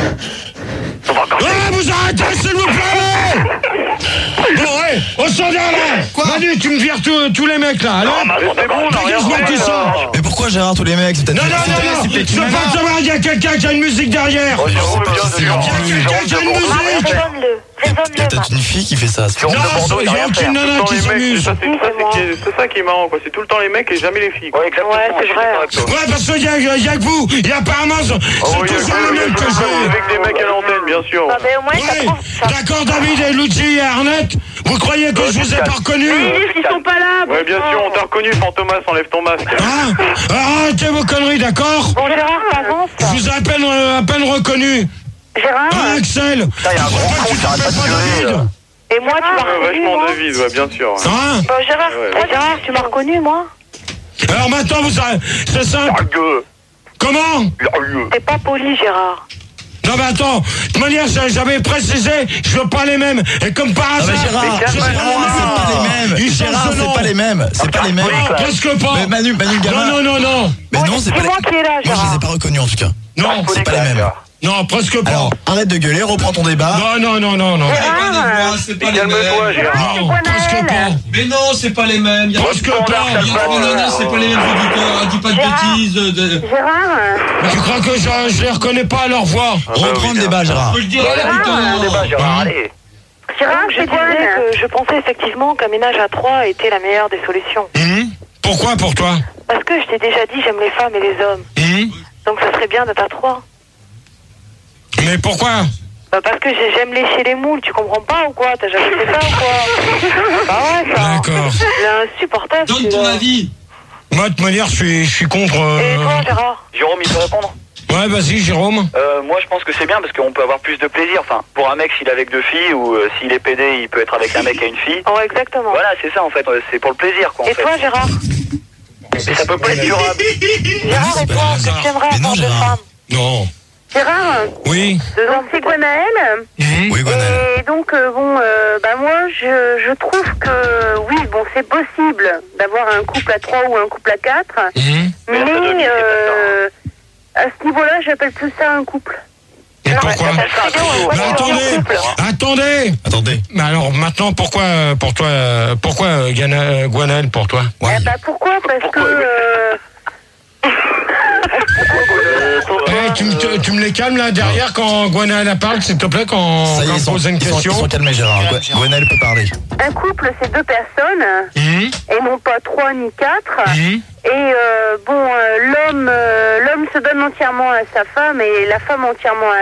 S2: vous arrêtez, s'il vous plaît! Bon, ouais, au standard, là! Quoi? Manu, tu me vires tous les mecs, là, alors?
S10: C'est bon,
S2: dégage-moi tout ça!
S4: Mais pourquoi Gérard, tous les mecs?
S2: Non, je veux pas savoir, il y a quelqu'un qui a une musique derrière!
S10: Oh, Jérôme,
S2: il y a quelqu'un qui a une musique!
S4: Il y a peut-être une fille qui fait ça.
S2: Non, il y a aucune nana qui s'amuse.
S10: C'est ça qui est marrant, quoi. C'est tout le temps les mecs et jamais les filles. Ouais, exactement.
S11: Ouais, c'est vrai.
S2: Ouais, parce qu'il y a que vous. Il y a apparemment, c'est toujours les mêmes que j'ai.
S10: Avec des mecs à l'antenne, bien sûr.
S11: Ah, mais au moins, ça
S2: d'accord, David et Luigi et Arnett. Vous croyez que je vous ai pas reconnus?
S5: Ils disent qu'ils sont pas là.
S10: Ouais, bien sûr, on t'a reconnu, Fantomas, enlève ton masque.
S2: Arrêtez vos conneries, d'accord?
S11: Bon, Gérard, t'avances.
S2: Je vous ai à peine reconnu.
S11: Gérard?
S2: Axel.
S10: Putain, il y a un gros con, t'arrêtes pas de gueuler.
S11: Et moi, tu m'as reconnu,
S10: Vachement
S11: moi?
S10: David, ouais, bien sûr.
S11: Bon, Gérard, tu m'as reconnu, moi?
S2: Alors maintenant, c'est simple. Comment?
S11: T'es pas poli, Gérard.
S2: Non mais attends, de toute manière j'avais précisé, je veux pas les mêmes. Et comme par hasard,
S4: Gérard, c'est pas les mêmes. Gérard, c'est pas les mêmes. C'est pas les mêmes.
S2: Non, presque pas.
S4: Mais Manu Gamin.
S2: Non.
S4: Mais non, c'est pas les mêmes.
S11: C'est moi qui est là, Gérard.
S4: Moi, je les ai pas reconnus en tout cas.
S2: Non,
S4: c'est pas les mêmes.
S2: Non, presque pas.
S4: Alors, arrête de gueuler, reprends ton débat.
S2: Non.
S13: C'est pas les mêmes.
S10: Calme-toi, Gérard.
S2: Non, presque pas.
S13: Mais non, c'est pas les mêmes.
S2: Presque pas.
S13: C'est pas les mêmes auditeurs. Dis pas de bêtises.
S5: Gérard.
S2: Tu crois que je les reconnais pas à leur voix?
S4: Reprends le débat, Gérard.
S13: Je le dirai, putain.
S10: Gérard, allez.
S11: Gérard, je disais que je pensais effectivement qu'un ménage à 3 était la meilleure des solutions.
S2: Pourquoi pour toi?
S11: Parce que je t'ai déjà dit, j'aime les femmes et les hommes. Donc ça serait bien d'être à 3.
S2: Mais pourquoi?
S11: Parce que j'aime lécher les moules, tu comprends pas ou quoi? T'as jamais fait ça ou quoi? Bah ouais, ça.
S2: D'accord.
S11: C'est insupportable.
S13: Donne ton avis.
S2: Moi, de toute manière, je suis contre...
S11: Et toi, Gérard?
S10: Jérôme, il peut répondre?
S2: Ouais, vas-y, Jérôme.
S10: Moi, je pense que c'est bien parce qu'on peut avoir plus de plaisir. Enfin, pour un mec, s'il est avec 2 filles ou s'il est pédé, il peut être avec un mec et une fille.
S11: Ouais, exactement.
S10: Voilà, c'est ça en fait. C'est pour le plaisir, quoi.
S11: Et toi, Gérard?
S10: Mais ça peut pas être durable.
S11: Gérard, et toi, qu'est-ce que t'aimerais avoir de femme?
S2: Non.
S11: Gérard?
S2: Oui.
S11: Donc c'est Gwenaël.
S2: Oui, Gwenaël.
S11: Et donc moi je trouve que oui, bon, c'est possible d'avoir un couple à 3 ou un couple à 4. Mais à ce niveau-là, j'appelle plus ça un couple.
S2: Et pourquoi? Attendez. Mais alors maintenant, pourquoi Gwenaël pour toi?
S11: Pourquoi? Parce que
S2: tu me les calmes là derrière quand Gwenaël parle, s'il te plaît, quand on pose une question.
S4: Ils sont calmés, Gérard. Gwenaël peut parler.
S11: Un couple, c'est 2 personnes, et non pas 3 ni 4. Et l'homme se donne entièrement à sa femme et la femme entièrement à